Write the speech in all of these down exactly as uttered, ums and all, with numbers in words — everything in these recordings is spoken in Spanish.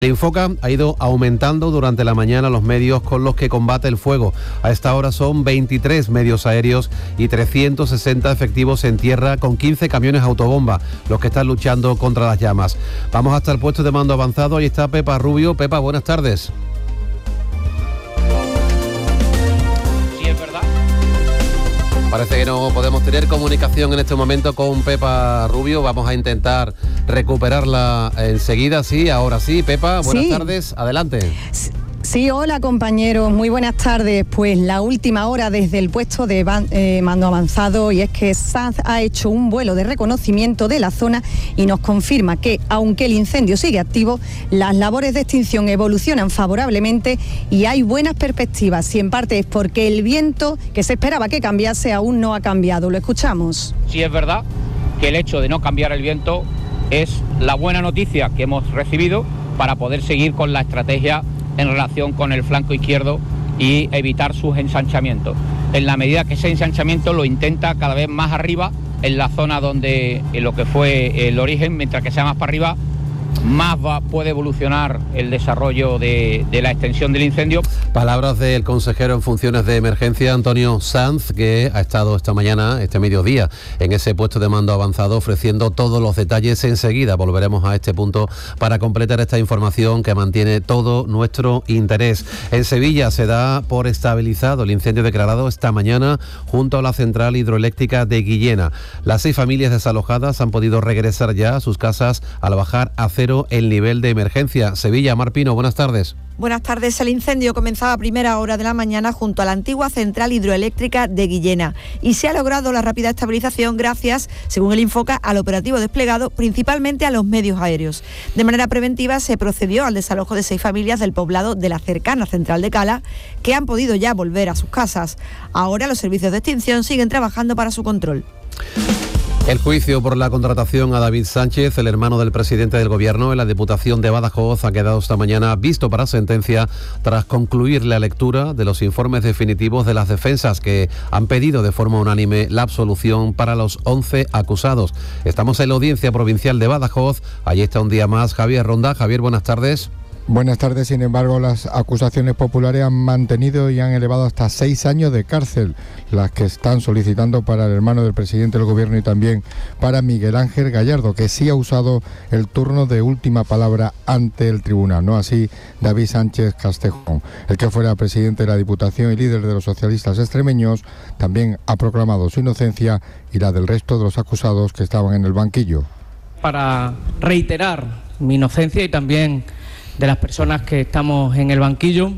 El Infoca ha ido aumentando durante la mañana los medios con los que combate el fuego. A esta hora son veintitrés medios aéreos y trescientos sesenta efectivos en tierra con quince camiones autobomba, los que están luchando contra las llamas. Vamos hasta el puesto de mando avanzado, ahí está Pepa Rubio. Pepa, buenas tardes. Sí, es verdad. Parece que no podemos tener comunicación en este momento con Pepa Rubio. Vamos a intentar recuperarla enseguida. Sí, ahora sí. Pepa, buenas sí. tardes. Adelante. Sí, hola compañeros, muy buenas tardes. Pues la última hora desde el puesto de eh, mando avanzado, y es que SANZ ha hecho un vuelo de reconocimiento de la zona y nos confirma que, aunque el incendio sigue activo, las labores de extinción evolucionan favorablemente y hay buenas perspectivas, y en parte es porque el viento que se esperaba que cambiase aún no ha cambiado. Lo escuchamos. Sí, es verdad que el hecho de no cambiar el viento es la buena noticia que hemos recibido para poder seguir con la estrategia en relación con el flanco izquierdo y evitar sus ensanchamientos. En la medida que ese ensanchamiento lo intenta cada vez más arriba, en la zona donde en lo que fue el origen, mientras que sea más para arriba, más va, puede evolucionar el desarrollo de, de la extensión del incendio. Palabras del consejero en funciones de emergencia, Antonio Sanz, que ha estado esta mañana, este mediodía, en ese puesto de mando avanzado, ofreciendo todos los detalles. Enseguida volveremos a este punto para completar esta información que mantiene todo nuestro interés. En Sevilla se da por estabilizado el incendio declarado esta mañana junto a la central hidroeléctrica de Guillena. Las seis familias desalojadas han podido regresar ya a sus casas al bajar a cero el nivel de emergencia. Sevilla, Mar Pino, buenas tardes. Buenas tardes. El incendio comenzaba a primera hora de la mañana junto a la antigua central hidroeléctrica de Guillena y se ha logrado la rápida estabilización gracias, según el Infoca, al operativo desplegado principalmente a los medios aéreos. De manera preventiva se procedió al desalojo de seis familias del poblado de la cercana central de Cala, que han podido ya volver a sus casas. Ahora los servicios de extinción siguen trabajando para su control. El juicio por la contratación a David Sánchez, el hermano del presidente del Gobierno, en la Diputación de Badajoz ha quedado esta mañana visto para sentencia tras concluir la lectura de los informes definitivos de las defensas que han pedido de forma unánime la absolución para los once acusados. Estamos en la Audiencia Provincial de Badajoz. Allí está un día más Javier Ronda. Javier, buenas tardes. Buenas tardes. Sin embargo, las acusaciones populares han mantenido y han elevado hasta seis años de cárcel, las que están solicitando para el hermano del presidente del Gobierno y también para Miguel Ángel Gallardo, que sí ha usado el turno de última palabra ante el tribunal, no así David Sánchez Castejón. El que fuera presidente de la Diputación y líder de los socialistas extremeños también ha proclamado su inocencia y la del resto de los acusados que estaban en el banquillo. Para reiterar mi inocencia y también de las personas que estamos en el banquillo,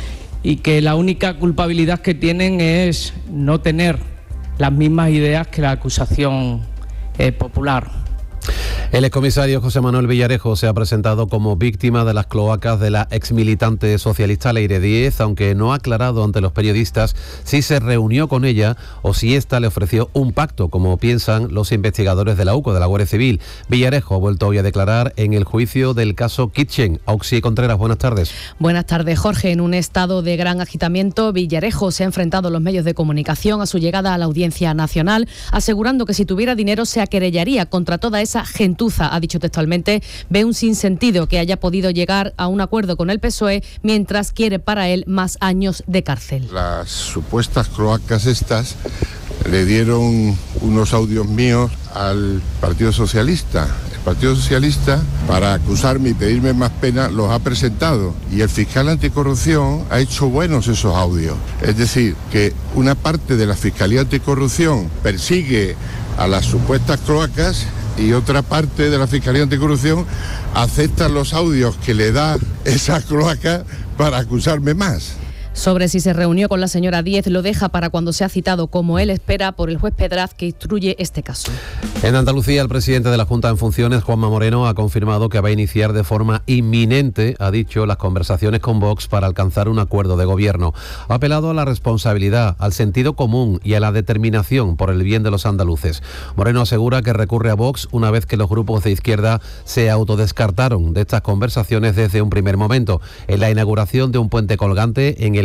y que la única culpabilidad que tienen es no tener las mismas ideas que la acusación eh, popular. El excomisario José Manuel Villarejo se ha presentado como víctima de las cloacas de la exmilitante socialista Leire Díez, aunque no ha aclarado ante los periodistas si se reunió con ella o si ésta le ofreció un pacto, como piensan los investigadores de la U C O, de la Guardia Civil. Villarejo ha vuelto hoy a declarar en el juicio del caso Kitchen. Auxi Contreras, buenas tardes. Buenas tardes, Jorge. En un estado de gran agitamiento, Villarejo se ha enfrentado a los medios de comunicación a su llegada a la Audiencia Nacional, asegurando que si tuviera dinero se aquerellaría contra toda esa gentuza. Ha dicho textualmente: ve un sinsentido que haya podido llegar a un acuerdo con el P S O E mientras quiere para él más años de cárcel. Las supuestas cloacas estas le dieron unos audios míos al Partido Socialista. El Partido Socialista, para acusarme y pedirme más pena, los ha presentado y el fiscal anticorrupción ha hecho buenos esos audios. Es decir, que una parte de la Fiscalía Anticorrupción persigue a las supuestas cloacas y otra parte de la Fiscalía Anticorrupción acepta los audios que le da esa cloaca para acusarme más. Sobre si se reunió con la señora Díez lo deja para cuando sea citado, como él espera, por el juez Pedraz, que instruye este caso. En Andalucía, el presidente de la Junta en funciones, Juanma Moreno, ha confirmado que va a iniciar de forma inminente, ha dicho, las conversaciones con Vox para alcanzar un acuerdo de gobierno. Ha apelado a la responsabilidad, al sentido común y a la determinación por el bien de los andaluces. Moreno asegura que recurre a Vox una vez que los grupos de izquierda se autodescartaron de estas conversaciones desde un primer momento, en la inauguración de un puente colgante en el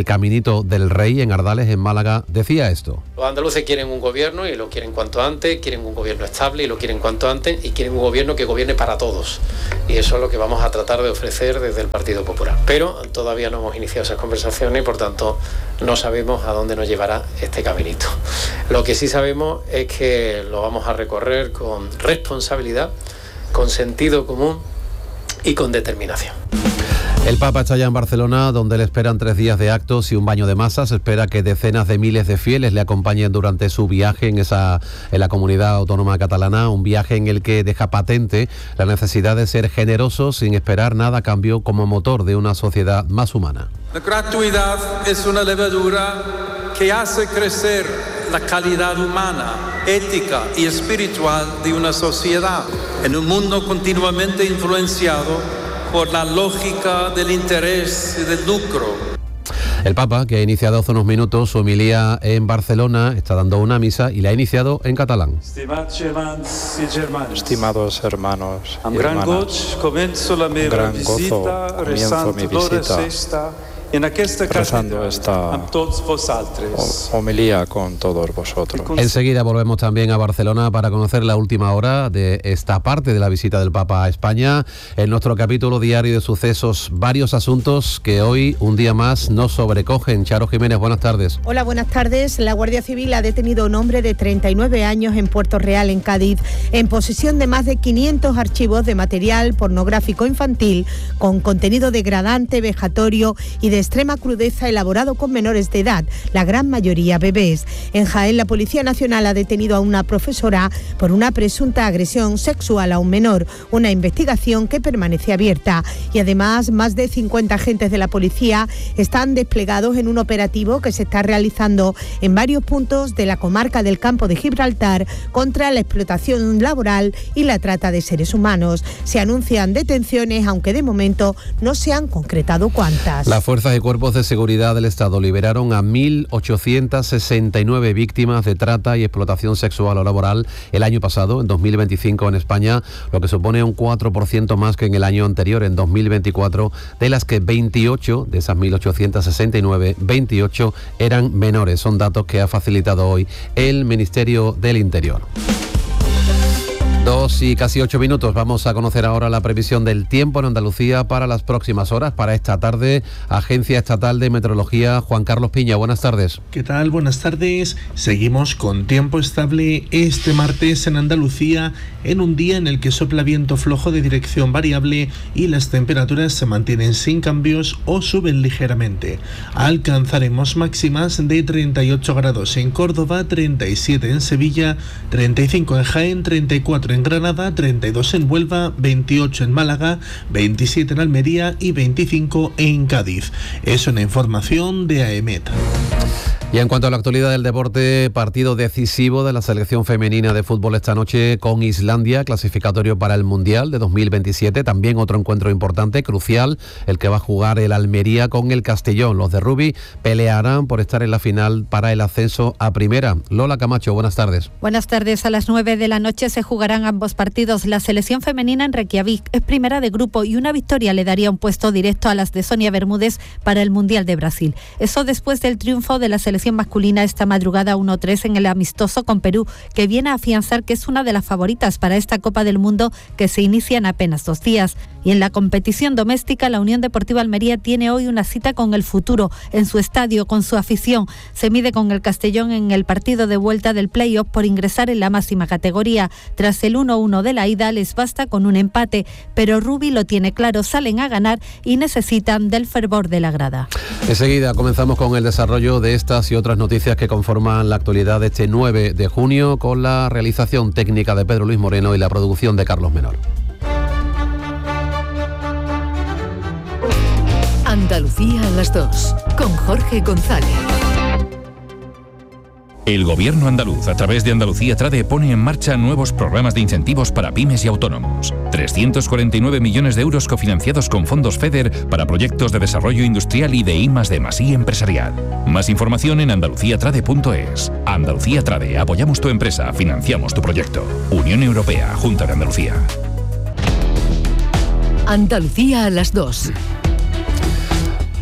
el Caminito del Rey en Ardales, en Málaga, decía esto. Los andaluces quieren un gobierno y lo quieren cuanto antes, quieren un gobierno estable y lo quieren cuanto antes, y quieren un gobierno que gobierne para todos. Y eso es lo que vamos a tratar de ofrecer desde el Partido Popular. Pero todavía no hemos iniciado esas conversaciones y por tanto no sabemos a dónde nos llevará este caminito. Lo que sí sabemos es que lo vamos a recorrer con responsabilidad, con sentido común y con determinación. El Papa está ya en Barcelona, donde le esperan tres días de actos y un baño de masas. Se espera que decenas de miles de fieles le acompañen durante su viaje en esa en la comunidad autónoma catalana, un viaje en el que deja patente la necesidad de ser generosos sin esperar nada a cambio como motor de una sociedad más humana. La gratuidad es una levadura que hace crecer la calidad humana, ética y espiritual de una sociedad en un mundo continuamente influenciado por la lógica del interés y del lucro. El Papa, que ha iniciado hace unos minutos su homilía en Barcelona, está dando una misa y la ha iniciado en catalán. Estimados hermanos y hermanas, con gran gozo comienzo mi visita rezando esta homilía con todos vosotros. Enseguida volvemos también a Barcelona para conocer la última hora de esta parte de la visita del Papa a España. En nuestro capítulo diario de sucesos, varios asuntos que hoy, un día más, nos sobrecogen. Charo Jiménez, buenas tardes. Hola, buenas tardes. La Guardia Civil ha detenido a un hombre de treinta y nueve años en Puerto Real, en Cádiz, en posesión de más de quinientos archivos de material pornográfico infantil con contenido degradante, vejatorio y de extrema crudeza elaborado con menores de edad, la gran mayoría bebés. En Jaén, la Policía Nacional ha detenido a una profesora por una presunta agresión sexual a un menor, una investigación que permanece abierta. Y además, más de cincuenta agentes de la policía están desplegados en un operativo que se está realizando en varios puntos de la comarca del Campo de Gibraltar contra la explotación laboral y la trata de seres humanos. Se anuncian detenciones, aunque de momento no se han concretado cuántas. Las fuerzas y cuerpos de seguridad del Estado liberaron a mil ochocientas sesenta y nueve víctimas de trata y explotación sexual o laboral el año pasado, en dos mil veinticinco en España, lo que supone un cuatro por ciento más que en el año anterior, en dos mil veinticuatro, de las que veintiocho, de esas mil ochocientas sesenta y nueve, veintiocho eran menores. Son datos que ha facilitado hoy el Ministerio del Interior. Dos y casi ocho minutos. Vamos a conocer ahora la previsión del tiempo en Andalucía para las próximas horas, para esta tarde. Agencia Estatal de Meteorología, Juan Carlos Piña, buenas tardes. ¿Qué tal? Buenas tardes. Seguimos con tiempo estable este martes en Andalucía, en un día en el que sopla viento flojo de dirección variable y las temperaturas se mantienen sin cambios o suben ligeramente. Alcanzaremos máximas de treinta y ocho grados en Córdoba, treinta y siete en Sevilla, treinta y cinco en Jaén, treinta y cuatro en Granada, treinta y dos en Huelva, veintiocho en Málaga, veintisiete en Almería y veinticinco en Cádiz. Es una información de AEMET. Y en cuanto a la actualidad del deporte, partido decisivo de la selección femenina de fútbol esta noche con Islandia, clasificatorio para el Mundial de dos mil veintisiete. También otro encuentro importante, crucial, el que va a jugar el Almería con el Castellón. Los de Rubí pelearán por estar en la final para el ascenso a primera. Lola Camacho, buenas tardes. Buenas tardes. A las nueve de la noche se jugarán ambos partidos. La selección femenina en Reykjavik es primera de grupo y una victoria le daría un puesto directo a las de Sonia Bermúdez para el Mundial de Brasil. Eso después del triunfo de la selección masculina esta madrugada uno tres en el amistoso con Perú, que viene a afianzar que es una de las favoritas para esta Copa del Mundo que se inicia en apenas dos días. Y en la competición doméstica, la Unión Deportiva Almería tiene hoy una cita con el futuro en su estadio, con su afición. Se mide con el Castellón en el partido de vuelta del play-off por ingresar en la máxima categoría. Tras el uno uno de la ida, les basta con un empate, pero Rubí lo tiene claro, salen a ganar y necesitan del fervor de la grada. Enseguida comenzamos con el desarrollo de estas y otras noticias que conforman la actualidad de este nueve de junio, con la realización técnica de Pedro Luis Moreno y la producción de Carlos Menor. Andalucía a las dos, con Jorge González. El Gobierno andaluz, a través de Andalucía Trade, pone en marcha nuevos programas de incentivos para pymes y autónomos. trescientos cuarenta y nueve millones de euros cofinanciados con fondos FEDER para proyectos de desarrollo industrial y de I más D más I empresarial. Más información en andalucía trade punto es. Andalucía Trade, apoyamos tu empresa, financiamos tu proyecto. Unión Europea, Junta de Andalucía. Andalucía a las dos.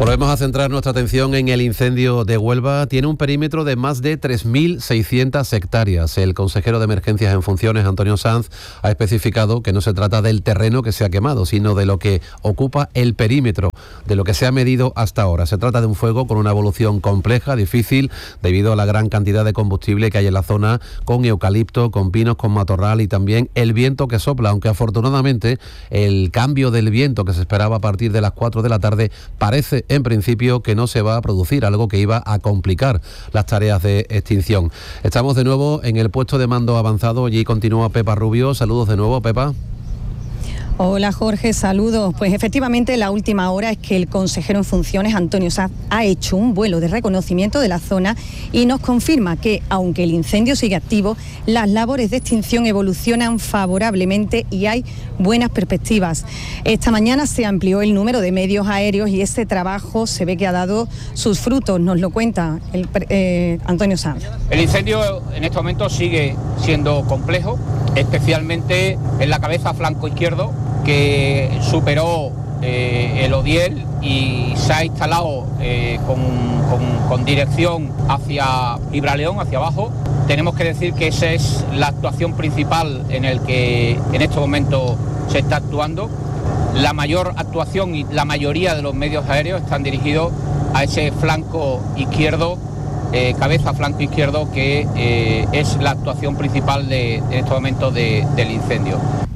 Volvemos a centrar nuestra atención en el incendio de Huelva. Tiene un perímetro de más de tres mil seiscientas hectáreas. El consejero de Emergencias en funciones, Antonio Sanz, ha especificado que no se trata del terreno que se ha quemado, sino de lo que ocupa el perímetro, de lo que se ha medido hasta ahora. Se trata de un fuego con una evolución compleja, difícil, debido a la gran cantidad de combustible que hay en la zona, con eucalipto, con pinos, con matorral y también el viento que sopla, aunque afortunadamente el cambio del viento que se esperaba a partir de las cuatro de la tarde parece en principio que no se va a producir, algo que iba a complicar las tareas de extinción. Estamos de nuevo en el puesto de mando avanzado, allí continúa Pepa Rubio. Saludos de nuevo, Pepa. Hola Jorge, saludos. Pues efectivamente la última hora es que el consejero en funciones, Antonio Sanz, ha hecho un vuelo de reconocimiento de la zona y nos confirma que, aunque el incendio sigue activo, las labores de extinción evolucionan favorablemente y hay buenas perspectivas. Esta mañana se amplió el número de medios aéreos y ese trabajo se ve que ha dado sus frutos, nos lo cuenta el, eh, Antonio Sanz. El incendio en este momento sigue siendo complejo, especialmente en la cabeza flanco izquierdo, que superó eh, el Odiel y se ha instalado eh, con, con, con dirección hacia Gibraleón, hacia abajo. Tenemos que decir que esa es la actuación principal en el que en este momento se está actuando. La mayor actuación y la mayoría de los medios aéreos están dirigidos a ese flanco izquierdo, eh, cabeza flanco izquierdo, que eh, es la actuación principal de, en este momento de, del incendio.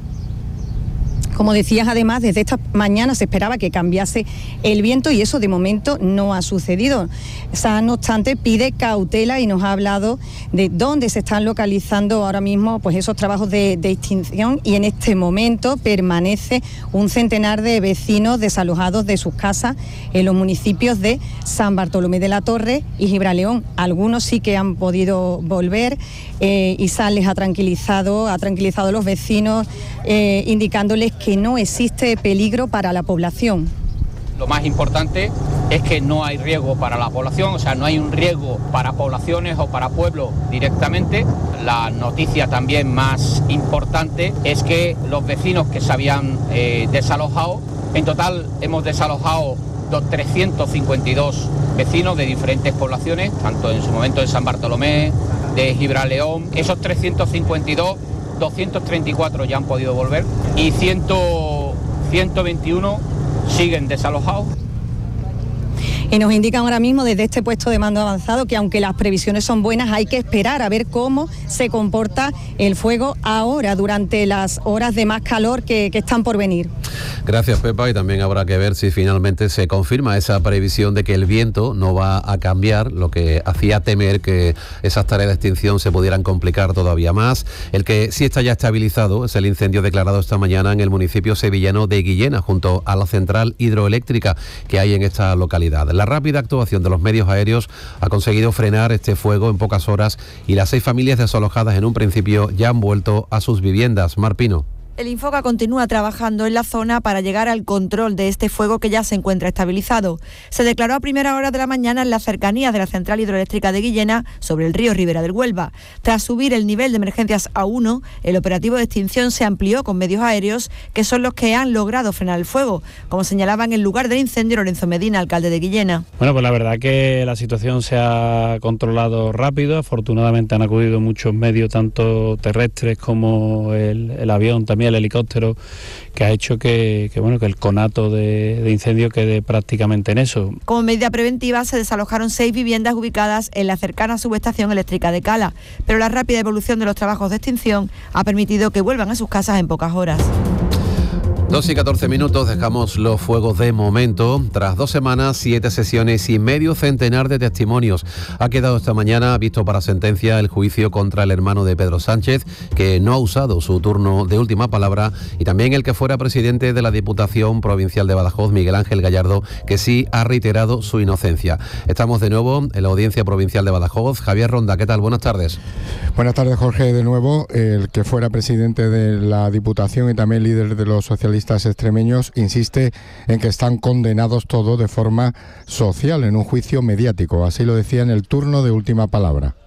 Como decías, además, desde esta mañana se esperaba que cambiase el viento y eso de momento no ha sucedido. Sanz, no obstante, pide cautela y nos ha hablado de dónde se están localizando ahora mismo pues esos trabajos de, de extinción, y en este momento permanece un centenar de vecinos desalojados de sus casas en los municipios de San Bartolomé de la Torre y Gibraleón. Algunos sí que han podido volver eh, y Sanz les ha tranquilizado, ha tranquilizado a los vecinos eh, indicándoles que que no existe peligro para la población. Lo más importante es que no hay riesgo para la población, o sea, no hay un riesgo para poblaciones o para pueblos directamente. La noticia también más importante es que los vecinos que se habían eh, desalojado, en total hemos desalojado trescientos cincuenta y dos vecinos de diferentes poblaciones, tanto en su momento de San Bartolomé, de Gibraleón. Esos trescientos cincuenta y dos, doscientos treinta y cuatro ya han podido volver y ciento veintiuno siguen desalojados. Y nos indican ahora mismo desde este puesto de mando avanzado que aunque las previsiones son buenas, hay que esperar a ver cómo se comporta el fuego ahora, durante las horas de más calor que, que están por venir. Gracias, Pepa, y también habrá que ver si finalmente se confirma esa previsión de que el viento no va a cambiar, lo que hacía temer que esas tareas de extinción se pudieran complicar todavía más. El que sí está ya estabilizado es el incendio declarado esta mañana en el municipio sevillano de Guillena, junto a la central hidroeléctrica que hay en esta localidad. La rápida actuación de los medios aéreos ha conseguido frenar este fuego en pocas horas y las seis familias desalojadas en un principio ya han vuelto a sus viviendas. Mar Pino. El Infoca continúa trabajando en la zona para llegar al control de este fuego que ya se encuentra estabilizado. Se declaró a primera hora de la mañana en las cercanías de la central hidroeléctrica de Guillena, sobre el río Ribera del Huelva. Tras subir el nivel de emergencias a uno, el operativo de extinción se amplió con medios aéreos, que son los que han logrado frenar el fuego, como señalaba en el lugar del incendio Lorenzo Medina, alcalde de Guillena. Bueno, pues la verdad que la situación se ha controlado rápido. Afortunadamente han acudido muchos medios, tanto terrestres como el, el avión también, el helicóptero, que ha hecho que, que, bueno, que el conato de, de incendio quede prácticamente en eso. Como medida preventiva se desalojaron seis viviendas ubicadas en la cercana subestación eléctrica de Cala, pero la rápida evolución de los trabajos de extinción ha permitido que vuelvan a sus casas en pocas horas. dos y catorce minutos, dejamos los fuegos de momento. Tras dos semanas, siete sesiones y medio centenar de testimonios, ha quedado esta mañana visto para sentencia el juicio contra el hermano de Pedro Sánchez, que no ha usado su turno de última palabra, y también el que fuera presidente de la Diputación Provincial de Badajoz, Miguel Ángel Gallardo, que sí ha reiterado su inocencia. Estamos de nuevo en la Audiencia Provincial de Badajoz. Javier Ronda, ¿qué tal? Buenas tardes. Buenas tardes, Jorge. De nuevo, el que fuera presidente de la Diputación y también líder de los socialistas extremeños insiste en que están condenados todos de forma social en un juicio mediático. Así lo decía en el turno de última palabra.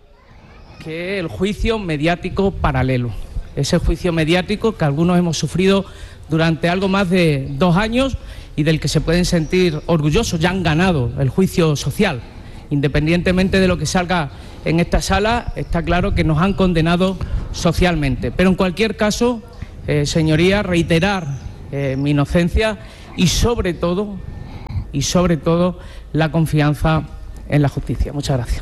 Que el juicio mediático paralelo, ese juicio mediático que algunos hemos sufrido durante algo más de dos años y del que se pueden sentir orgullosos, ya han ganado el juicio social. Independientemente de lo que salga en esta sala, está claro que nos han condenado socialmente. Pero en cualquier caso, eh, señorías, reiterar eh, mi inocencia y sobre todo, y sobre todo, la confianza en la justicia. Muchas gracias.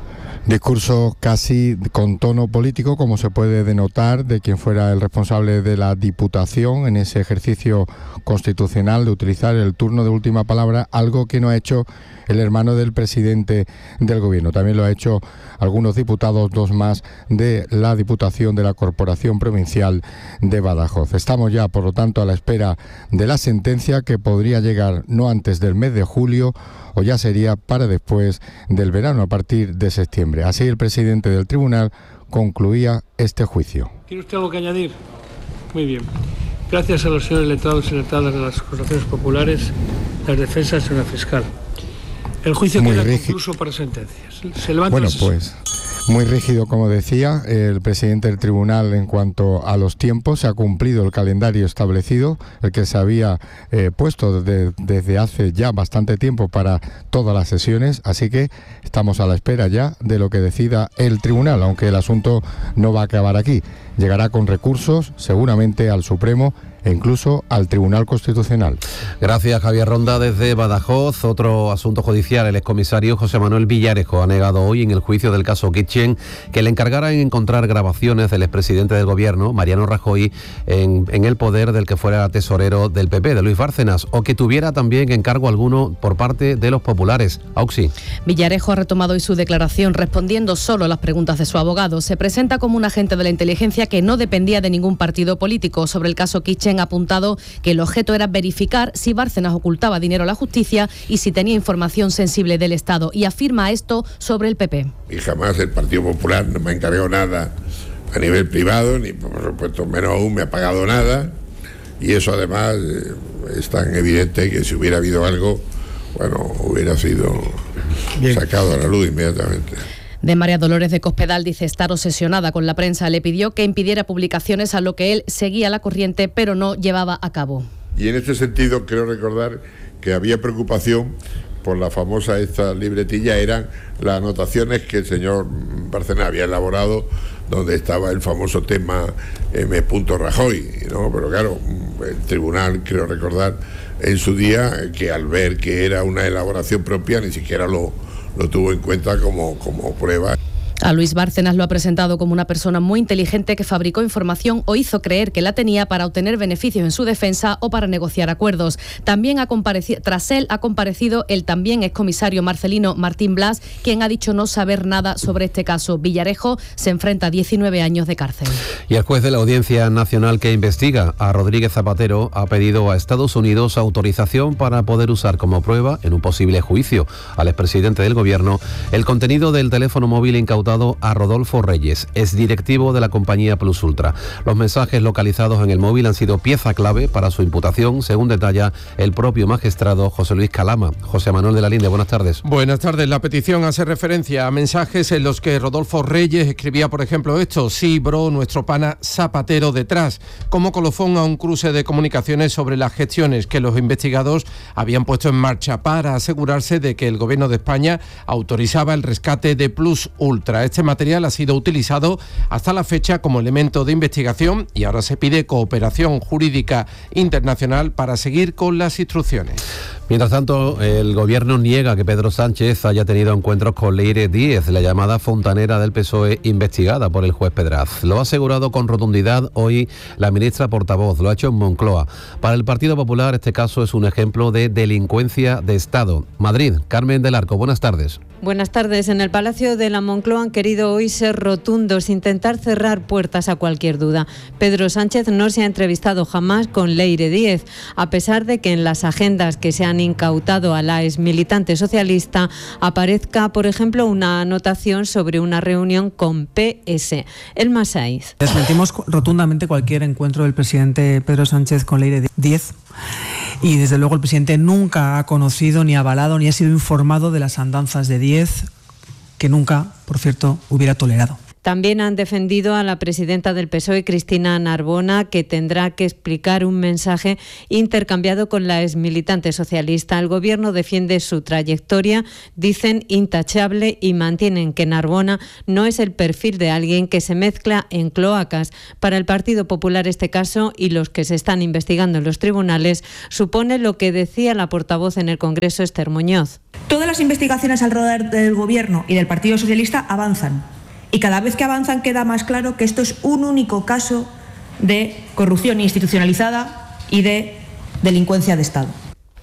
Discurso casi con tono político, como se puede denotar, de quien fuera el responsable de la Diputación en ese ejercicio constitucional de utilizar el turno de última palabra, algo que no ha hecho el hermano del presidente del Gobierno. También lo ha hecho algunos diputados, dos más de la Diputación de la Corporación Provincial de Badajoz. Estamos ya, por lo tanto, a la espera de la sentencia, que podría llegar no antes del mes de julio o ya sería para después del verano, a partir de septiembre. Así el presidente del tribunal concluía este juicio. ¿Tiene usted algo que añadir? Muy bien. Gracias a los señores letrados y letradas de las corporaciones populares, las defensas y la fiscal. El juicio queda concluso para sentencias. Se levanta bueno, la sesión. Pues muy rígido, como decía el presidente del tribunal en cuanto a los tiempos. Se ha cumplido el calendario establecido, el que se había eh, puesto desde, desde hace ya bastante tiempo para todas las sesiones, así que estamos a la espera ya de lo que decida el tribunal, aunque el asunto no va a acabar aquí. Llegará con recursos seguramente al Supremo e incluso al Tribunal Constitucional. Gracias, Javier Ronda, desde Badajoz. Otro asunto judicial: el excomisario José Manuel Villarejo ha negado hoy en el juicio del caso Kitchen que le encargaran encontrar grabaciones del expresidente del Gobierno, Mariano Rajoy, en, en el poder del que fuera tesorero del P P, de Luis Bárcenas, o que tuviera también encargo alguno por parte de los populares. Auxi. Villarejo ha retomado hoy su declaración respondiendo solo a las preguntas de su abogado. Se presenta como un agente de la inteligencia que no dependía de ningún partido político. Sobre el caso Kitchen ha apuntado que el objeto era verificar si Bárcenas ocultaba dinero a la justicia y si tenía información sensible del Estado, y afirma esto sobre el P P. Y jamás el Partido Popular no me ha encargado nada a nivel privado, ni por supuesto menos aún me ha pagado nada, y eso además eh, es tan evidente que si hubiera habido algo, bueno, hubiera sido Bien. sacado a la luz inmediatamente. De María Dolores de Cospedal dice estar obsesionada con la prensa. Le pidió que impidiera publicaciones, a lo que él seguía la corriente, pero no llevaba a cabo. Y en este sentido creo recordar que había preocupación por la famosa esta libretilla, eran las anotaciones que el señor Bárcenas había elaborado, donde estaba el famoso tema M. Rajoy, ¿no? Pero claro, el tribunal, creo recordar, en su día, que al ver que era una elaboración propia, ni siquiera lo, lo tuvo en cuenta como, como prueba. A Luis Bárcenas lo ha presentado como una persona muy inteligente que fabricó información o hizo creer que la tenía para obtener beneficios en su defensa o para negociar acuerdos. También ha comparecido, tras él ha comparecido el también excomisario Marcelino Martín Blas, quien ha dicho no saber nada sobre este caso. Villarejo se enfrenta a diecinueve años de cárcel. Y el juez de la Audiencia Nacional que investiga a Rodríguez Zapatero ha pedido a Estados Unidos autorización para poder usar como prueba en un posible juicio al expresidente del Gobierno el contenido del teléfono móvil incautado a Rodolfo Reyes, exdirectivo de la compañía Plus Ultra. Los mensajes localizados en el móvil han sido pieza clave para su imputación, según detalla el propio magistrado José Luis Calama. José Manuel de la Linde, buenas tardes. Buenas tardes. La petición hace referencia a mensajes en los que Rodolfo Reyes escribía, por ejemplo, esto: sí, bro, nuestro pana Zapatero detrás, como colofón a un cruce de comunicaciones sobre las gestiones que los investigados habían puesto en marcha para asegurarse de que el Gobierno de España autorizaba el rescate de Plus Ultra. Este material ha sido utilizado hasta la fecha como elemento de investigación y ahora se pide cooperación jurídica internacional para seguir con las instrucciones. Mientras tanto, el Gobierno niega que Pedro Sánchez haya tenido encuentros con Leire Díez, la llamada fontanera del P S O E investigada por el juez Pedraz. Lo ha asegurado con rotundidad hoy la ministra portavoz, lo ha hecho en Moncloa. Para el Partido Popular este caso es un ejemplo de delincuencia de Estado. Madrid, Carmen del Arco, buenas tardes. Buenas tardes. En el Palacio de la Moncloa han querido hoy ser rotundos, intentar cerrar puertas a cualquier duda. Pedro Sánchez no se ha entrevistado jamás con Leire Díez, a pesar de que en las agendas que se han incautado a la exmilitante socialista aparezca, por ejemplo, una anotación sobre una reunión con P S. El Masaiz. Desmentimos rotundamente cualquier encuentro del presidente Pedro Sánchez con Leire Díez. Y desde luego el presidente nunca ha conocido, ni avalado, ni ha sido informado de las andanzas de Díez, que nunca, por cierto, hubiera tolerado. También han defendido a la presidenta del P S O E, Cristina Narbona, que tendrá que explicar un mensaje intercambiado con la exmilitante socialista. El Gobierno defiende su trayectoria, dicen intachable, y mantienen que Narbona no es el perfil de alguien que se mezcla en cloacas. Para el Partido Popular este caso y los que se están investigando en los tribunales supone lo que decía la portavoz en el Congreso, Esther Muñoz. Todas las investigaciones alrededor del Gobierno y del Partido Socialista avanzan. Y cada vez que avanzan queda más claro que esto es un único caso de corrupción institucionalizada y de delincuencia de Estado.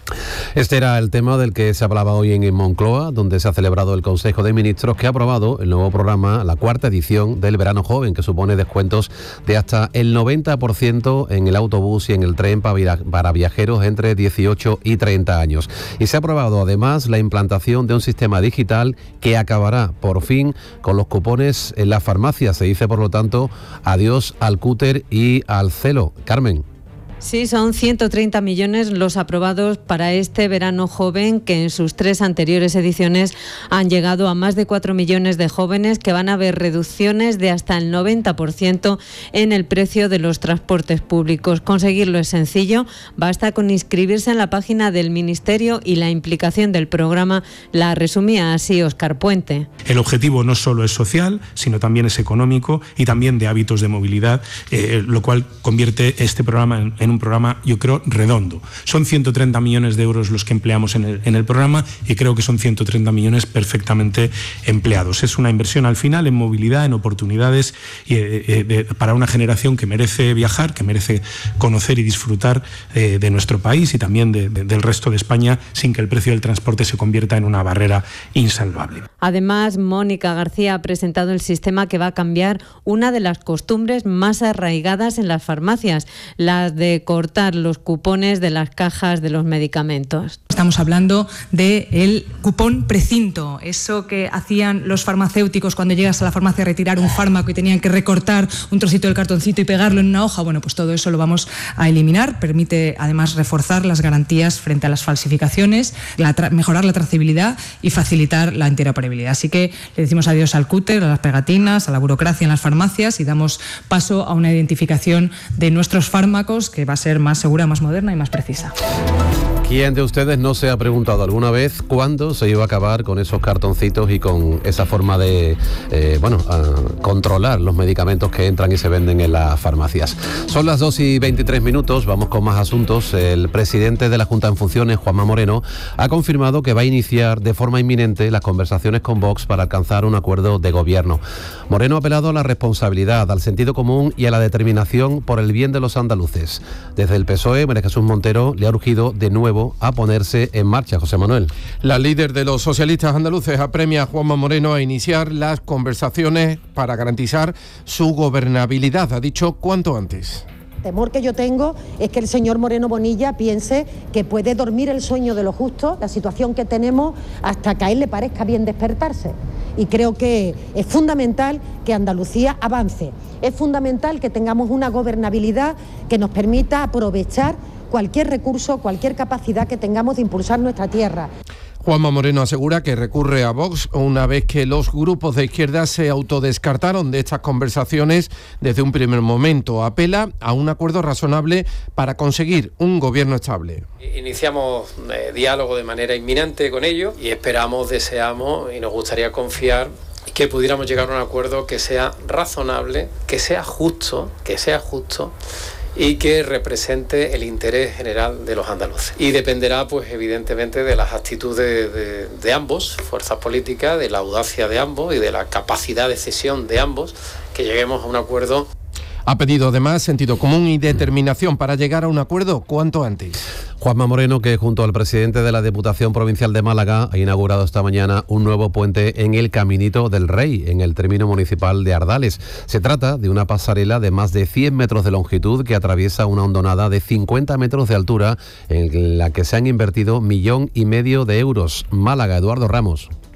Este era el tema del que se hablaba hoy en Moncloa, donde se ha celebrado el Consejo de Ministros, que ha aprobado el nuevo programa, la cuarta edición del Verano Joven, que supone descuentos de hasta el noventa por ciento en el autobús y en el tren para viajeros entre dieciocho y treinta años. Y se ha aprobado además la implantación de un sistema digital que acabará por fin con los cupones en las farmacias. Se dice, por lo tanto, adiós al cúter y al celo. Carmen. Sí, son ciento treinta millones los aprobados para este Verano Joven, que en sus tres anteriores ediciones han llegado a más de cuatro millones de jóvenes que van a ver reducciones de hasta el noventa por ciento en el precio de los transportes públicos. Conseguirlo es sencillo, basta con inscribirse en la página del Ministerio, y la implicación del programa la resumía así Óscar Puente. El objetivo no solo es social, sino también es económico y también de hábitos de movilidad, eh, lo cual convierte este programa en, en un programa, yo creo, redondo. Son ciento treinta millones de euros los que empleamos en el, en el programa, y creo que son ciento treinta millones perfectamente empleados. Es una inversión al final en movilidad, en oportunidades, y, eh, de, para una generación que merece viajar, que merece conocer y disfrutar eh, de nuestro país y también de, de, del resto de España, sin que el precio del transporte se convierta en una barrera insalvable. Además, Mónica García ha presentado el sistema que va a cambiar una de las costumbres más arraigadas en las farmacias, las de cortar los cupones de las cajas de los medicamentos. Estamos hablando del cupón precinto, eso que hacían los farmacéuticos cuando llegas a la farmacia a retirar un fármaco y tenían que recortar un trocito del cartoncito y pegarlo en una hoja. Bueno, pues todo eso lo vamos a eliminar. Permite además reforzar las garantías frente a las falsificaciones, la tra- mejorar la trazabilidad y facilitar la interoperabilidad. Así que le decimos adiós al cúter, a las pegatinas, a la burocracia en las farmacias, y damos paso a una identificación de nuestros fármacos que va a ser más segura, más moderna y más precisa. ¿Quién de ustedes no se ha preguntado alguna vez cuándo se iba a acabar con esos cartoncitos y con esa forma de, eh, bueno, uh, controlar los medicamentos que entran y se venden en las farmacias? Son las dos y veintitrés minutos, vamos con más asuntos. El presidente de la Junta en funciones, Juanma Moreno, ha confirmado que va a iniciar de forma inminente las conversaciones con Vox para alcanzar un acuerdo de gobierno. Moreno ha apelado a la responsabilidad, al sentido común y a la determinación por el bien de los andaluces. Desde el P S O E, María Jesús Montero le ha urgido de nuevo a ponerse en marcha. José Manuel. La líder de los socialistas andaluces apremia a Juanma Moreno a iniciar las conversaciones para garantizar su gobernabilidad. Ha dicho cuanto antes. El temor que yo tengo es que el señor Moreno Bonilla piense que puede dormir el sueño de lo justo, la situación que tenemos, hasta que a él le parezca bien despertarse. Y creo que es fundamental que Andalucía avance. Es fundamental que tengamos una gobernabilidad que nos permita aprovechar cualquier recurso, cualquier capacidad que tengamos de impulsar nuestra tierra. Juanma Moreno asegura que recurre a Vox una vez que los grupos de izquierda se autodescartaron de estas conversaciones desde un primer momento. Apela a un acuerdo razonable para conseguir un gobierno estable. Iniciamos eh, diálogo de manera inminente con ellos y esperamos, deseamos y nos gustaría confiar que pudiéramos llegar a un acuerdo que sea razonable, que sea justo, que sea justo y que represente el interés general de los andaluces. Y dependerá, pues evidentemente, de las actitudes de, de ambos, fuerzas políticas, de la audacia de ambos y de la capacidad de cesión de ambos, que lleguemos a un acuerdo. Ha pedido además sentido común y determinación para llegar a un acuerdo cuanto antes. Juanma Moreno, que junto al presidente de la Diputación Provincial de Málaga ha inaugurado esta mañana un nuevo puente en el Caminito del Rey, en el término municipal de Ardales. Se trata de una pasarela de más de cien metros de longitud que atraviesa una hondonada de cincuenta metros de altura, en la que se han invertido millón y medio de euros. Málaga, Eduardo Ramos.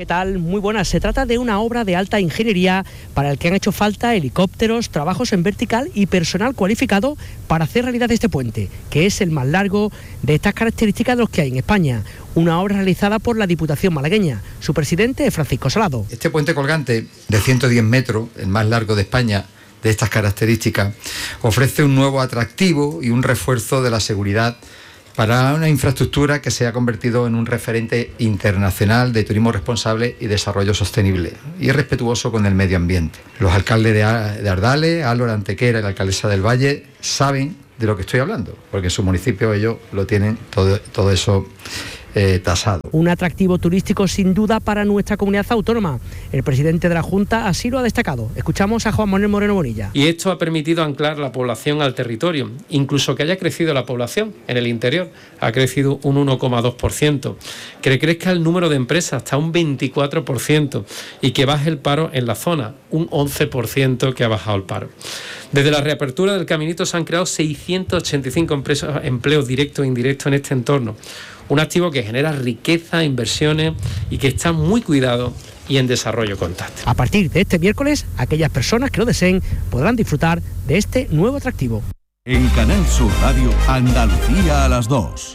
¿Qué tal? Muy buenas. Se trata de una obra de alta ingeniería para el que han hecho falta helicópteros, trabajos en vertical y personal cualificado para hacer realidad este puente, que es el más largo de estas características de los que hay en España. Una obra realizada por la Diputación malagueña. Su presidente es Francisco Salado. Este puente colgante de ciento diez metros, el más largo de España, de estas características, ofrece un nuevo atractivo y un refuerzo de la seguridad para una infraestructura que se ha convertido en un referente internacional de turismo responsable y desarrollo sostenible y respetuoso con el medio ambiente. Los alcaldes de Ardales, Álvaro Antequera y la alcaldesa del Valle saben de lo que estoy hablando, porque en su municipio ellos lo tienen todo, todo eso eh, tasado. Un atractivo turístico sin duda para nuestra comunidad autónoma. El presidente de la Junta así lo ha destacado. Escuchamos a Juan Manuel Moreno Bonilla. Y esto ha permitido anclar la población al territorio, incluso que haya crecido la población en el interior. Ha crecido un uno coma dos por ciento, que crezca el número de empresas hasta un veinticuatro por ciento y que baje el paro en la zona, un once por ciento que ha bajado el paro. Desde la reapertura del Caminito se han creado seiscientos ochenta y cinco empresas, empleos directos e indirectos en este entorno. Un activo que genera riqueza, inversiones y que está muy cuidado y en desarrollo constante. A partir de este miércoles, aquellas personas que lo deseen podrán disfrutar de este nuevo atractivo. En Canal Sur Radio, Andalucía a las dos.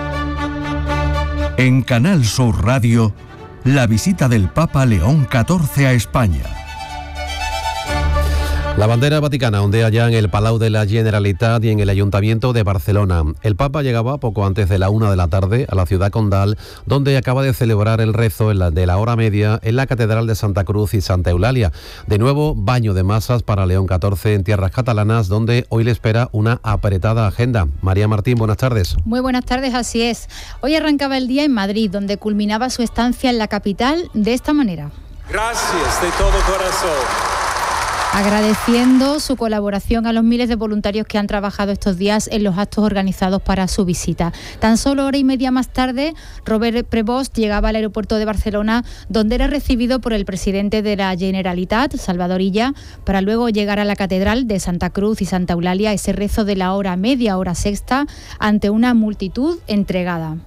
En Canal Sur Radio, la visita del Papa León catorce a España. La bandera vaticana ondea ya en el Palau de la Generalitat y en el Ayuntamiento de Barcelona. El Papa llegaba poco antes de la una de la tarde a la ciudad condal, donde acaba de celebrar el rezo en la, de la hora media en la Catedral de Santa Cruz y Santa Eulalia. De nuevo, baño de masas para León catorce en tierras catalanas, donde hoy le espera una apretada agenda. María Martín, buenas tardes. Muy buenas tardes, así es. Hoy arrancaba el día en Madrid, donde culminaba su estancia en la capital de esta manera. Gracias de todo corazón. Agradeciendo su colaboración a los miles de voluntarios que han trabajado estos días en los actos organizados para su visita. Tan solo hora y media más tarde, Robert Prevost llegaba al aeropuerto de Barcelona, donde era recibido por el presidente de la Generalitat, Salvador Illa, para luego llegar a la Catedral de Santa Cruz y Santa Eulalia, ese rezo de la hora media, hora sexta, ante una multitud entregada.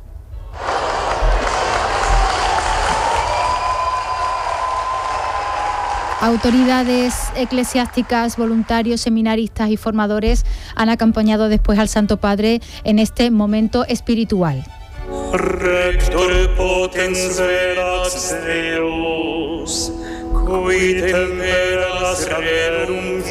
Autoridades eclesiásticas, voluntarios, seminaristas y formadores han acompañado después al Santo Padre en este momento espiritual. Rector potens velas Deus, qui temeras rerum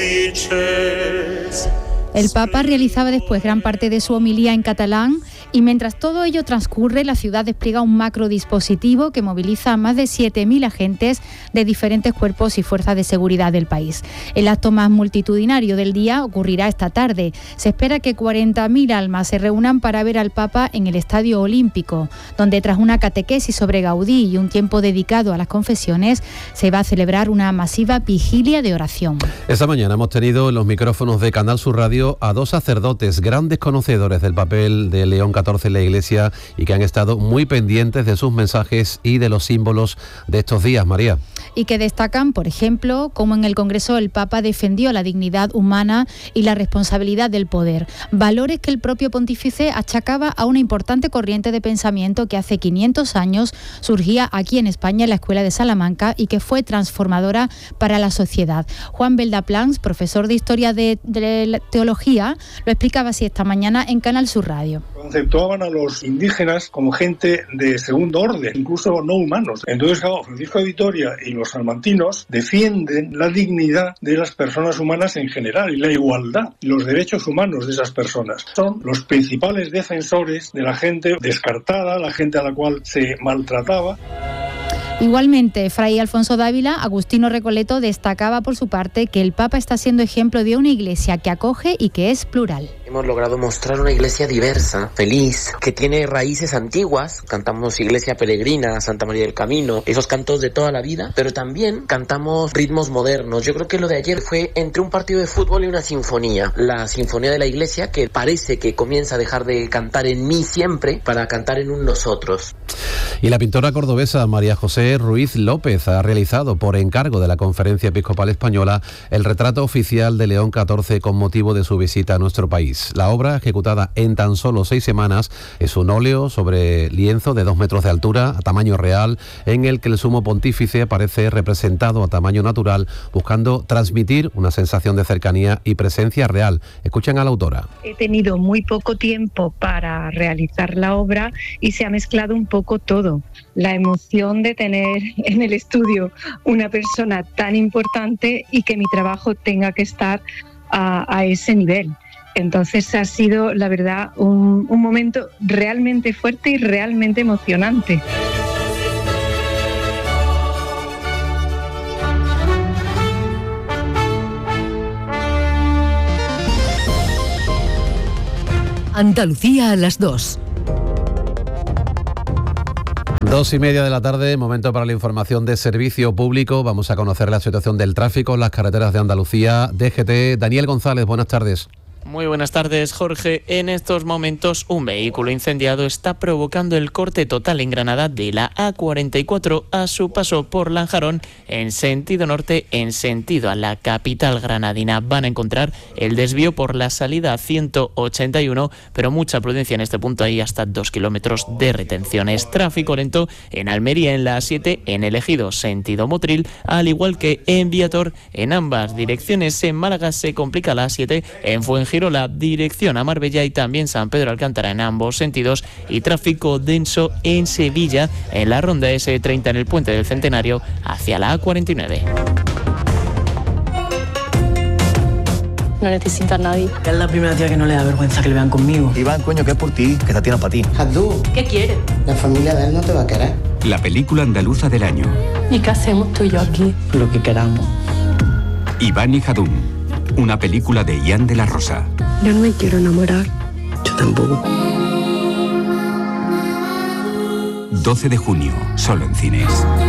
vices. El Papa realizaba después gran parte de su homilía en catalán y mientras todo ello transcurre, la ciudad despliega un macro dispositivo que moviliza a más de siete mil agentes de diferentes cuerpos y fuerzas de seguridad del país. El acto más multitudinario del día ocurrirá esta tarde. Se espera que cuarenta mil almas se reúnan para ver al Papa en el Estadio Olímpico, donde tras una catequesis sobre Gaudí y un tiempo dedicado a las confesiones, se va a celebrar una masiva vigilia de oración. Esta mañana hemos tenido en los micrófonos de Canal Sur Radio a dos sacerdotes, grandes conocedores del papel de León catorce en la Iglesia y que han estado muy pendientes de sus mensajes y de los símbolos de estos días, María. Y que destacan, por ejemplo, cómo en el Congreso el Papa defendió la dignidad humana y la responsabilidad del poder, valores que el propio pontífice achacaba a una importante corriente de pensamiento que hace quinientos años surgía aquí en España en la Escuela de Salamanca y que fue transformadora para la sociedad. Juan Beldaplans, profesor de Historia de, de Teología, lo explicaba así esta mañana en Canal Sur Radio. Conceptuaban a los indígenas como gente de segundo orden, incluso no humanos. Entonces, claro, Francisco de Vitoria y los salmantinos defienden la dignidad de las personas humanas en general y la igualdad y los derechos humanos de esas personas. Son los principales defensores de la gente descartada, la gente a la cual se maltrataba. Igualmente, Fray Alfonso Dávila, Agustino Recoleto, destacaba por su parte que el Papa está siendo ejemplo de una iglesia que acoge y que es plural. Hemos logrado mostrar una iglesia diversa, feliz, que tiene raíces antiguas. Cantamos Iglesia Peregrina, Santa María del Camino, esos cantos de toda la vida, pero también cantamos ritmos modernos. Yo creo que lo de ayer fue entre un partido de fútbol y una sinfonía. La sinfonía de la iglesia que parece que comienza a dejar de cantar en mí siempre para cantar en un nosotros. Y la pintora cordobesa María José Ruiz López ha realizado, por encargo de la Conferencia Episcopal Española, el retrato oficial de León catorce con motivo de su visita a nuestro país. Cádiz. La obra, ejecutada en tan solo seis semanas, es un óleo sobre lienzo de dos metros de altura, a tamaño real, en el que el sumo pontífice aparece representado a tamaño natural, buscando transmitir una sensación de cercanía y presencia real. Escuchen a la autora. He tenido muy poco tiempo para realizar la obra y se ha mezclado un poco todo. La emoción de tener en el estudio una persona tan importante y que mi trabajo tenga que estar a, a ese nivel. Entonces ha sido, la verdad, un, un momento realmente fuerte y realmente emocionante. Andalucía a las dos. Dos y media de la tarde, momento para la información de servicio público. Vamos a conocer la situación del tráfico en las carreteras de Andalucía. D G T, Daniel González, buenas tardes. Muy buenas tardes, Jorge. En estos momentos, un vehículo incendiado está provocando el corte total en Granada de la A cuarenta y cuatro a su paso por Lanjarón en sentido norte, en sentido a la capital granadina. Van a encontrar el desvío por la salida ciento ochenta y uno, pero mucha prudencia en este punto, hay hasta dos kilómetros de retenciones. Tráfico lento en Almería en la A siete, en el Ejido sentido Motril, al igual que en Viator en ambas direcciones. En Málaga se complica la A siete, en Fuengirola la dirección a Marbella y también San Pedro Alcántara en ambos sentidos, y tráfico denso en Sevilla en la ronda ese treinta en el puente del Centenario hacia la A cuarenta y nueve. No necesita a nadie. Es la primera tía que no le da vergüenza que le vean conmigo. Iván, coño, que es por ti, que esta tía no para ti. Jadú, ¿qué quieres? La familia de él no te va a querer. La película andaluza del año. ¿Y qué hacemos tú y yo aquí? Lo que queramos. Iván y Jadún. Una película de Ian de la Rosa. Yo no me quiero enamorar. Yo tampoco. doce de junio, solo en cines.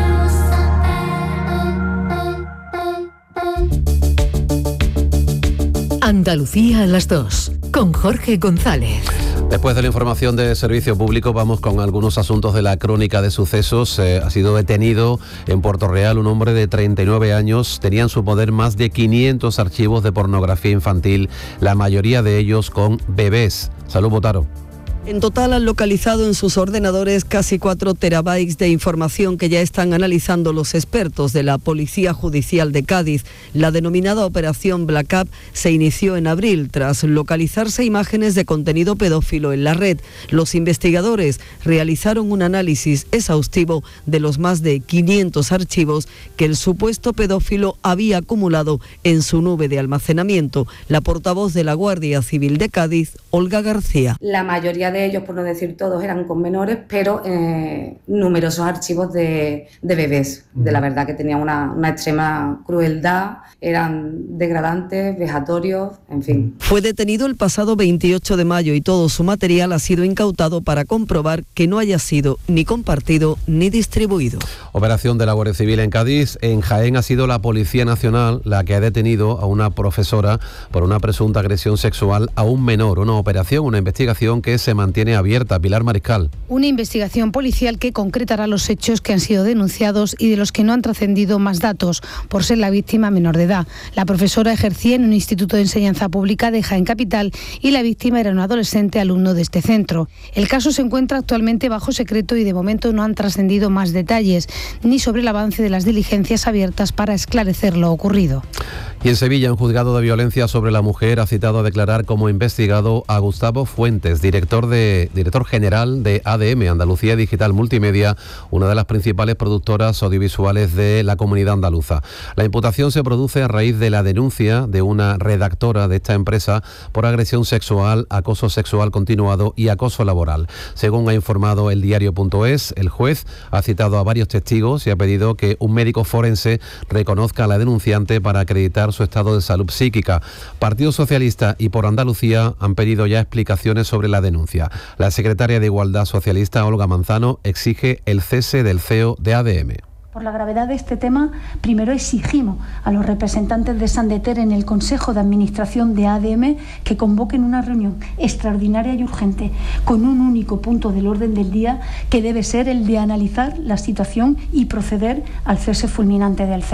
Andalucía a las dos, con Jorge González. Después de la información de servicio público, vamos con algunos asuntos de la crónica de sucesos. Eh, ha sido detenido en Puerto Real un hombre de treinta y nueve años. Tenía en su poder más de quinientos archivos de pornografía infantil, la mayoría de ellos con bebés. Salud, Botaro. En total han localizado en sus ordenadores casi cuatro terabytes de información que ya están analizando los expertos de la Policía Judicial de Cádiz. La denominada Operación Black Up se inició en abril tras localizarse imágenes de contenido pedófilo en la red. Los investigadores realizaron un análisis exhaustivo de los más de quinientos archivos que el supuesto pedófilo había acumulado en su nube de almacenamiento. La portavoz de la Guardia Civil de Cádiz, Olga García. La mayoría de ellos, por no decir todos, eran con menores, pero eh, numerosos archivos de, de bebés. De la verdad que tenían una, una extrema crueldad, eran degradantes, vejatorios, en fin. Fue detenido el pasado veintiocho de mayo y todo su material ha sido incautado para comprobar que no haya sido ni compartido ni distribuido. Operación de la Guardia Civil en Cádiz. En Jaén ha sido la Policía Nacional la que ha detenido a una profesora por una presunta agresión sexual a un menor. Una operación, una investigación que se mantiene abierta. Pilar Mariscal. Una investigación policial que concretará los hechos que han sido denunciados y de los que no han trascendido más datos, por ser la víctima menor de edad. La profesora ejercía en un instituto de enseñanza pública de Jaén Capital y la víctima era un adolescente alumno de este centro. El caso se encuentra actualmente bajo secreto y de momento no han trascendido más detalles, ni sobre el avance de las diligencias abiertas para esclarecer lo ocurrido. Y en Sevilla, un juzgado de violencia sobre la mujer ha citado a declarar como investigado a Gustavo Fuentes, director de director general de A D M, Andalucía Digital Multimedia, una de las principales productoras audiovisuales de la comunidad andaluza. La imputación se produce a raíz de la denuncia de una redactora de esta empresa por agresión sexual, acoso sexual continuado y acoso laboral. Según ha informado el diario punto es, el juez ha citado a varios testigos y ha pedido que un médico forense reconozca a la denunciante para acreditar su estado de salud psíquica. Partido Socialista y Por Andalucía han pedido ya explicaciones sobre la denuncia. La secretaria de Igualdad socialista, Olga Manzano, exige el cese del C E O de A D M. Por la gravedad de este tema, primero exigimos a los representantes de Sandeter en el Consejo de Administración de A D M que convoquen una reunión extraordinaria y urgente con un único punto del orden del día que debe ser el de analizar la situación y proceder al cese fulminante del C E O.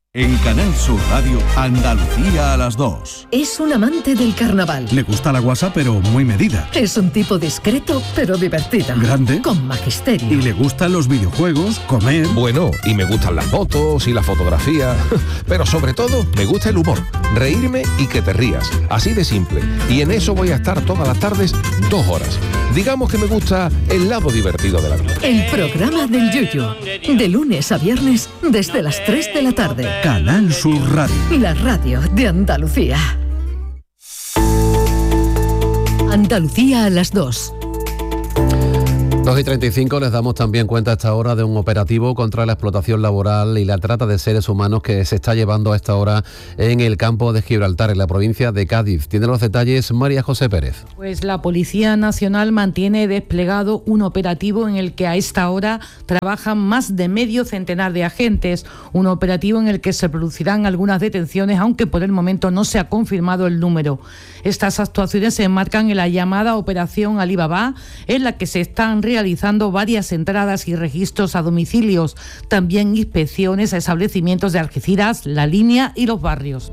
En Canal Sur Radio, Andalucía a las dos. Es un amante del carnaval. Le gusta la guasa, pero muy medida. Es un tipo discreto, pero divertido. Grande. Con magisterio. Y le gustan los videojuegos, comer. Bueno, y me gustan las motos y la fotografía. Pero sobre todo, me gusta el humor. Reírme y que te rías. Así de simple. Y en eso voy a estar todas las tardes, dos horas. Digamos que me gusta el lado divertido de la vida. El programa del Yuyu. De lunes a viernes, desde las tres de la tarde. Canal Sur Radio. La radio de Andalucía. Andalucía a las dos. dos y treinta y cinco, les damos también cuenta a esta hora de un operativo contra la explotación laboral y la trata de seres humanos que se está llevando a esta hora en el campo de Gibraltar, en la provincia de Cádiz. Tiene los detalles María José Pérez. Pues la Policía Nacional mantiene desplegado un operativo en el que a esta hora trabajan más de medio centenar de agentes. Un operativo en el que se producirán algunas detenciones, aunque por el momento no se ha confirmado el número. Estas actuaciones se enmarcan en la llamada Operación Alibaba, en la que se están realizando varias entradas y registros a domicilios, también inspecciones a establecimientos de Algeciras, La Línea y los barrios.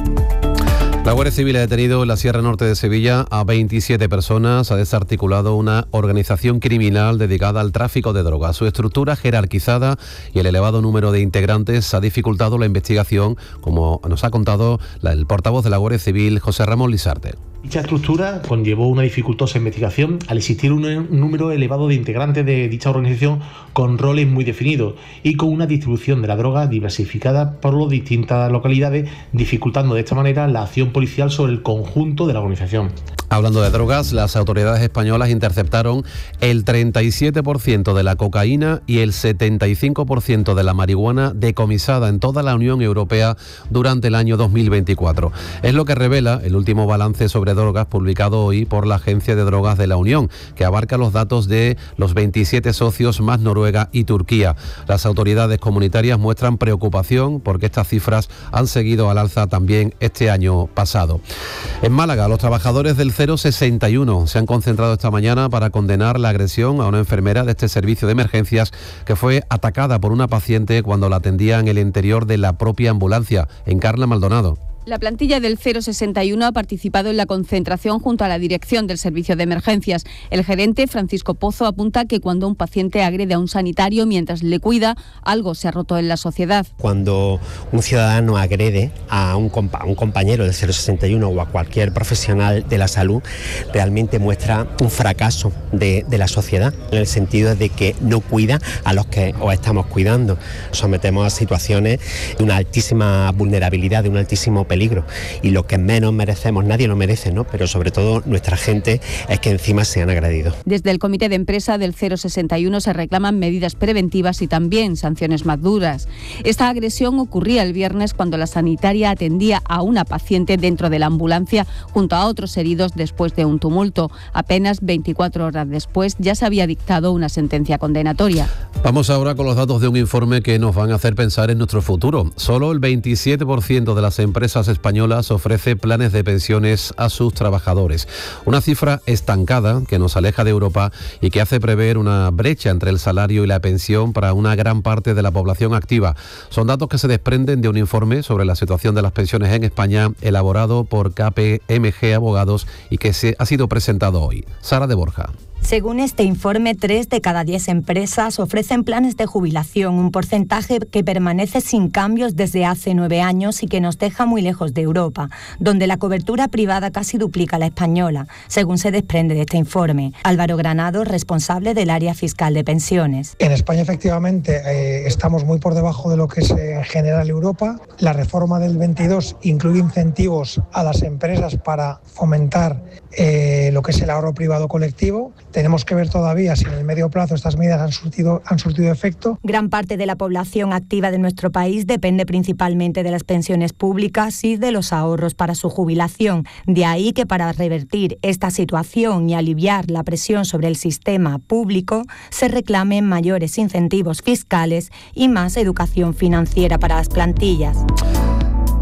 La Guardia Civil ha detenido en la Sierra Norte de Sevilla a veintisiete personas. Ha desarticulado una organización criminal dedicada al tráfico de drogas. Su estructura jerarquizada y el elevado número de integrantes ha dificultado la investigación, como nos ha contado el portavoz de la Guardia Civil, José Ramón Lisarte. Dicha estructura conllevó una dificultosa investigación al existir un, un número elevado de integrantes de dicha organización con roles muy definidos y con una distribución de la droga diversificada por las distintas localidades, dificultando de esta manera la acción policial sobre el conjunto de la organización. Hablando de drogas, las autoridades españolas interceptaron el treinta y siete por ciento de la cocaína y el setenta y cinco por ciento de la marihuana decomisada en toda la Unión Europea durante el año dos mil veinticuatro. Es lo que revela el último balance sobre drogas publicado hoy por la Agencia de Drogas de la Unión, que abarca los datos de los veintisiete socios más Noruega y Turquía. Las autoridades comunitarias muestran preocupación porque estas cifras han seguido al alza también este año pasado. En Málaga, los trabajadores del cero sesenta y uno se han concentrado esta mañana para condenar la agresión a una enfermera de este servicio de emergencias que fue atacada por una paciente cuando la atendía en el interior de la propia ambulancia. Encarna Maldonado. La plantilla del cero sesenta y uno ha participado en la concentración junto a la dirección del servicio de emergencias. El gerente, Francisco Pozo, apunta que cuando un paciente agrede a un sanitario mientras le cuida, algo se ha roto en la sociedad. Cuando un ciudadano agrede a un, compa- a un compañero del cero sesenta y uno o a cualquier profesional de la salud, realmente muestra un fracaso de, de la sociedad, en el sentido de que no cuida a los que os estamos cuidando. Sometemos a situaciones de una altísima vulnerabilidad, de un altísimo peligro, y lo que menos merecemos, nadie lo merece, ¿no? Pero sobre todo nuestra gente, es que encima sean agredidos. Desde el comité de empresa del cero sesenta y uno se reclaman medidas preventivas y también sanciones más duras. Esta agresión ocurría el viernes cuando la sanitaria atendía a una paciente dentro de la ambulancia junto a otros heridos después de un tumulto. Apenas veinticuatro horas después ya se había dictado una sentencia condenatoria. Vamos ahora con los datos de un informe que nos van a hacer pensar en nuestro futuro. Solo el veintisiete por ciento de las empresas españolas ofrece planes de pensiones a sus trabajadores. Una cifra estancada que nos aleja de Europa y que hace prever una brecha entre el salario y la pensión para una gran parte de la población activa. Son datos que se desprenden de un informe sobre la situación de las pensiones en España elaborado por K P M G Abogados y que se ha sido presentado hoy. Sara de Borja. Según este informe, tres de cada diez empresas ofrecen planes de jubilación, un porcentaje que permanece sin cambios desde hace nueve años y que nos deja muy lejos de Europa, donde la cobertura privada casi duplica la española, según se desprende de este informe. Álvaro Granado, responsable del área fiscal de pensiones. En España, efectivamente, eh, estamos muy por debajo de lo que es en general Europa. La reforma del veintidós incluye incentivos a las empresas para fomentar eh, lo que es el ahorro privado colectivo. Tenemos que ver todavía si en el medio plazo estas medidas han surtido, han surtido efecto. Gran parte de la población activa de nuestro país depende principalmente de las pensiones públicas y de los ahorros para su jubilación. De ahí que para revertir esta situación y aliviar la presión sobre el sistema público, se reclamen mayores incentivos fiscales y más educación financiera para las plantillas.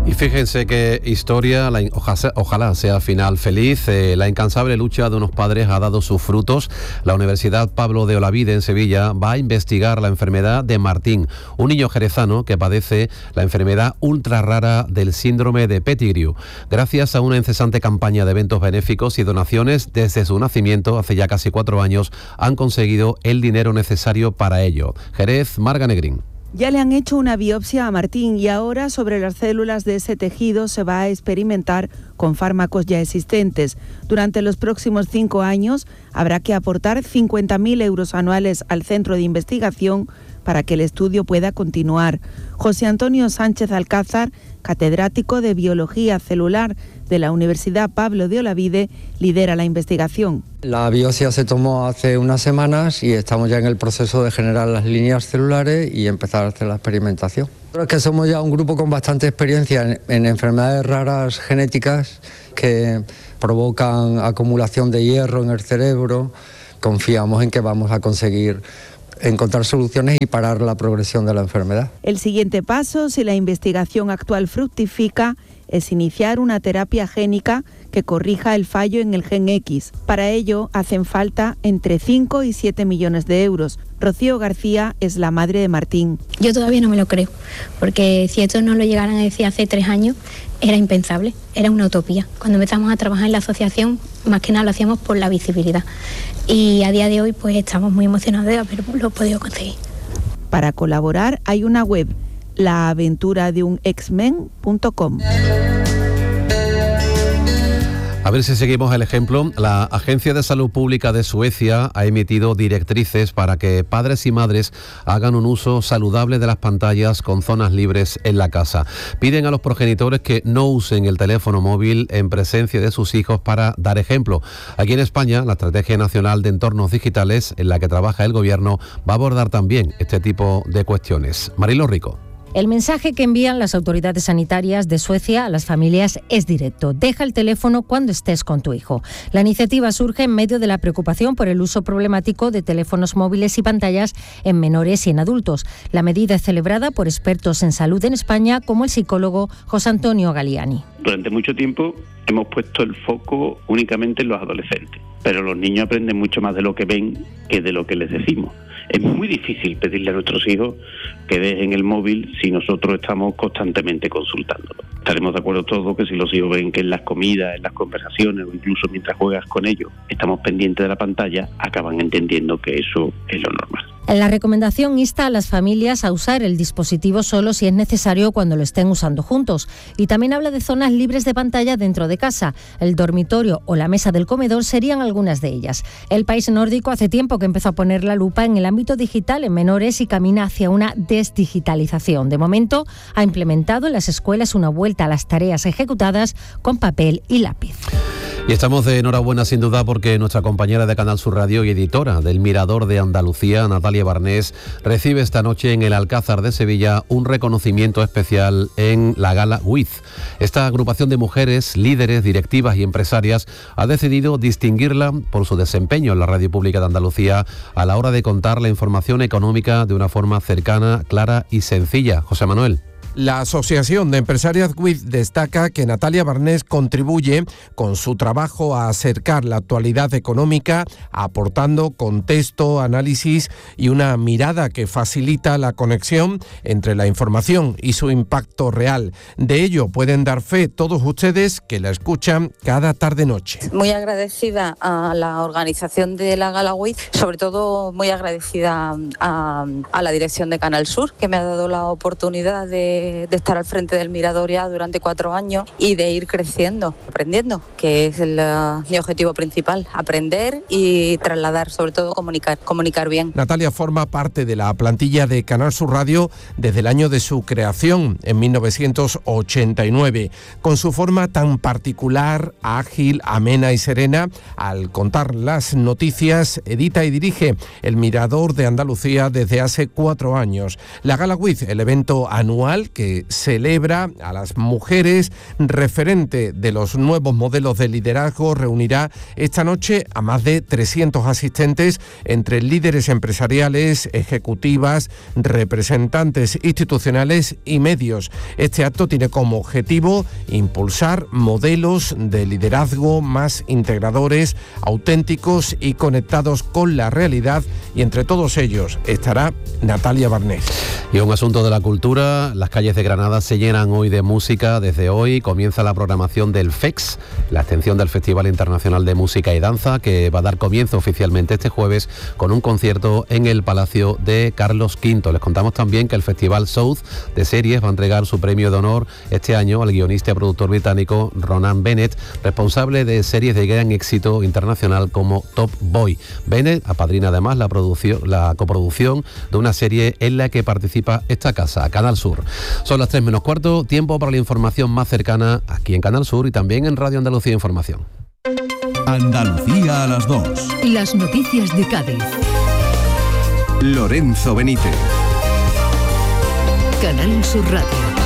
Y fíjense qué historia, la, ojalá, ojalá sea final feliz. Eh, la incansable lucha de unos padres ha dado sus frutos. La Universidad Pablo de Olavide en Sevilla va a investigar la enfermedad de Martín, un niño jerezano que padece la enfermedad ultra rara del síndrome de Pettigrew. Gracias a una incesante campaña de eventos benéficos y donaciones desde su nacimiento, hace ya casi cuatro años, han conseguido el dinero necesario para ello. Jerez, Marga Negrín. Ya le han hecho una biopsia a Martín y ahora sobre las células de ese tejido se va a experimentar con fármacos ya existentes. Durante los próximos cinco años habrá que aportar cincuenta mil euros anuales al centro de investigación para que el estudio pueda continuar. José Antonio Sánchez Alcázar, catedrático de Biología Celular de la Universidad Pablo de Olavide, lidera la investigación. La biopsia se tomó hace unas semanas y estamos ya en el proceso de generar las líneas celulares y empezar a hacer la experimentación. Creo que somos ya un grupo con bastante experiencia en, en enfermedades raras genéticas que provocan acumulación de hierro en el cerebro. Confiamos en que vamos a conseguir encontrar soluciones y parar la progresión de la enfermedad. El siguiente paso, si la investigación actual fructifica, es iniciar una terapia génica que corrija el fallo en el gen X. Para ello hacen falta entre cinco y siete millones de euros. Rocío García es la madre de Martín. Yo todavía no me lo creo, porque si esto no lo llegaran a decir hace tres años, era impensable, era una utopía. Cuando empezamos a trabajar en la asociación, más que nada lo hacíamos por la visibilidad. Y a día de hoy pues estamos muy emocionados de haberlo podido conseguir. Para colaborar hay una web, la aventura de un X-Men punto com. A ver si seguimos el ejemplo. La Agencia de Salud Pública de Suecia ha emitido directrices para que padres y madres hagan un uso saludable de las pantallas con zonas libres en la casa. Piden a los progenitores que no usen el teléfono móvil en presencia de sus hijos para dar ejemplo. Aquí en España, la Estrategia Nacional de Entornos Digitales, en la que trabaja el Gobierno, va a abordar también este tipo de cuestiones. Marilo Rico. El mensaje que envían las autoridades sanitarias de Suecia a las familias es directo. Deja el teléfono cuando estés con tu hijo. La iniciativa surge en medio de la preocupación por el uso problemático de teléfonos móviles y pantallas en menores y en adultos. La medida es celebrada por expertos en salud en España, como el psicólogo José Antonio Galiani. Durante mucho tiempo hemos puesto el foco únicamente en los adolescentes, pero los niños aprenden mucho más de lo que ven que de lo que les decimos. Es muy difícil pedirle a nuestros hijos que dejen el móvil si nosotros estamos constantemente consultándolo. Estaremos de acuerdo todos que si los hijos ven que en las comidas, en las conversaciones o incluso mientras juegas con ellos estamos pendientes de la pantalla, acaban entendiendo que eso es lo normal. La recomendación insta a las familias a usar el dispositivo solo si es necesario cuando lo estén usando juntos. Y también habla de zonas libres de pantalla dentro de casa. El dormitorio o la mesa del comedor serían algunas de ellas. El país nórdico hace tiempo que empezó a poner la lupa en el ámbito digital en menores y camina hacia una desdigitalización. De momento, ha implementado en las escuelas una vuelta a las tareas ejecutadas con papel y lápiz. Y estamos de enhorabuena sin duda porque nuestra compañera de Canal Sur Radio y editora del Mirador de Andalucía, Natalia Barnés, recibe esta noche en el Alcázar de Sevilla un reconocimiento especial en la Gala W I Z. Esta agrupación de mujeres, líderes, directivas y empresarias ha decidido distinguirla por su desempeño en la Radio Pública de Andalucía a la hora de contar la información económica de una forma cercana, clara y sencilla. José Manuel. La Asociación de Empresarias W I Z destaca que Natalia Barnés contribuye con su trabajo a acercar la actualidad económica, aportando contexto, análisis y una mirada que facilita la conexión entre la información y su impacto real. De ello pueden dar fe todos ustedes que la escuchan cada tarde-noche. Muy agradecida a la organización de la Gala W I Z, sobre todo muy agradecida a, a la dirección de Canal Sur, que me ha dado la oportunidad de de estar al frente del Mirador ya durante cuatro años y de ir creciendo, aprendiendo, que es el, uh, mi objetivo principal, aprender y trasladar, sobre todo comunicar, comunicar bien. Natalia forma parte de la plantilla de Canal Sur Radio desde el año de su creación, en mil novecientos ochenta y nueve. Con su forma tan particular, ágil, amena y serena, al contar las noticias, edita y dirige el Mirador de Andalucía desde hace cuatro años. La Gala W I Z, el evento anual que que celebra a las mujeres, referente de los nuevos modelos de liderazgo, reunirá esta noche a más de trescientos asistentes entre líderes empresariales, ejecutivas, representantes institucionales y medios. Este acto tiene como objetivo impulsar modelos de liderazgo más integradores, auténticos y conectados con la realidad, y entre todos ellos estará Natalia Barnés. Y un asunto de la cultura, las calles de Granada se llenan hoy de música. Desde hoy comienza la programación del F E X, la extensión del Festival Internacional de Música y Danza, que va a dar comienzo oficialmente este jueves con un concierto en el Palacio de Carlos quinto. Les contamos también que el Festival South de Series va a entregar su premio de honor este año al guionista y productor británico Ronan Bennett, responsable de series de gran éxito internacional como Top Boy. Bennett apadrina además la, producción, la coproducción de una serie en la que participa esta casa, Canal Sur. Son las tres menos cuarto, tiempo para la información más cercana aquí en Canal Sur y también en Radio Andalucía Información. Andalucía a las dos. Las noticias de Cádiz. Lorenzo Benítez. Canal Sur Radio.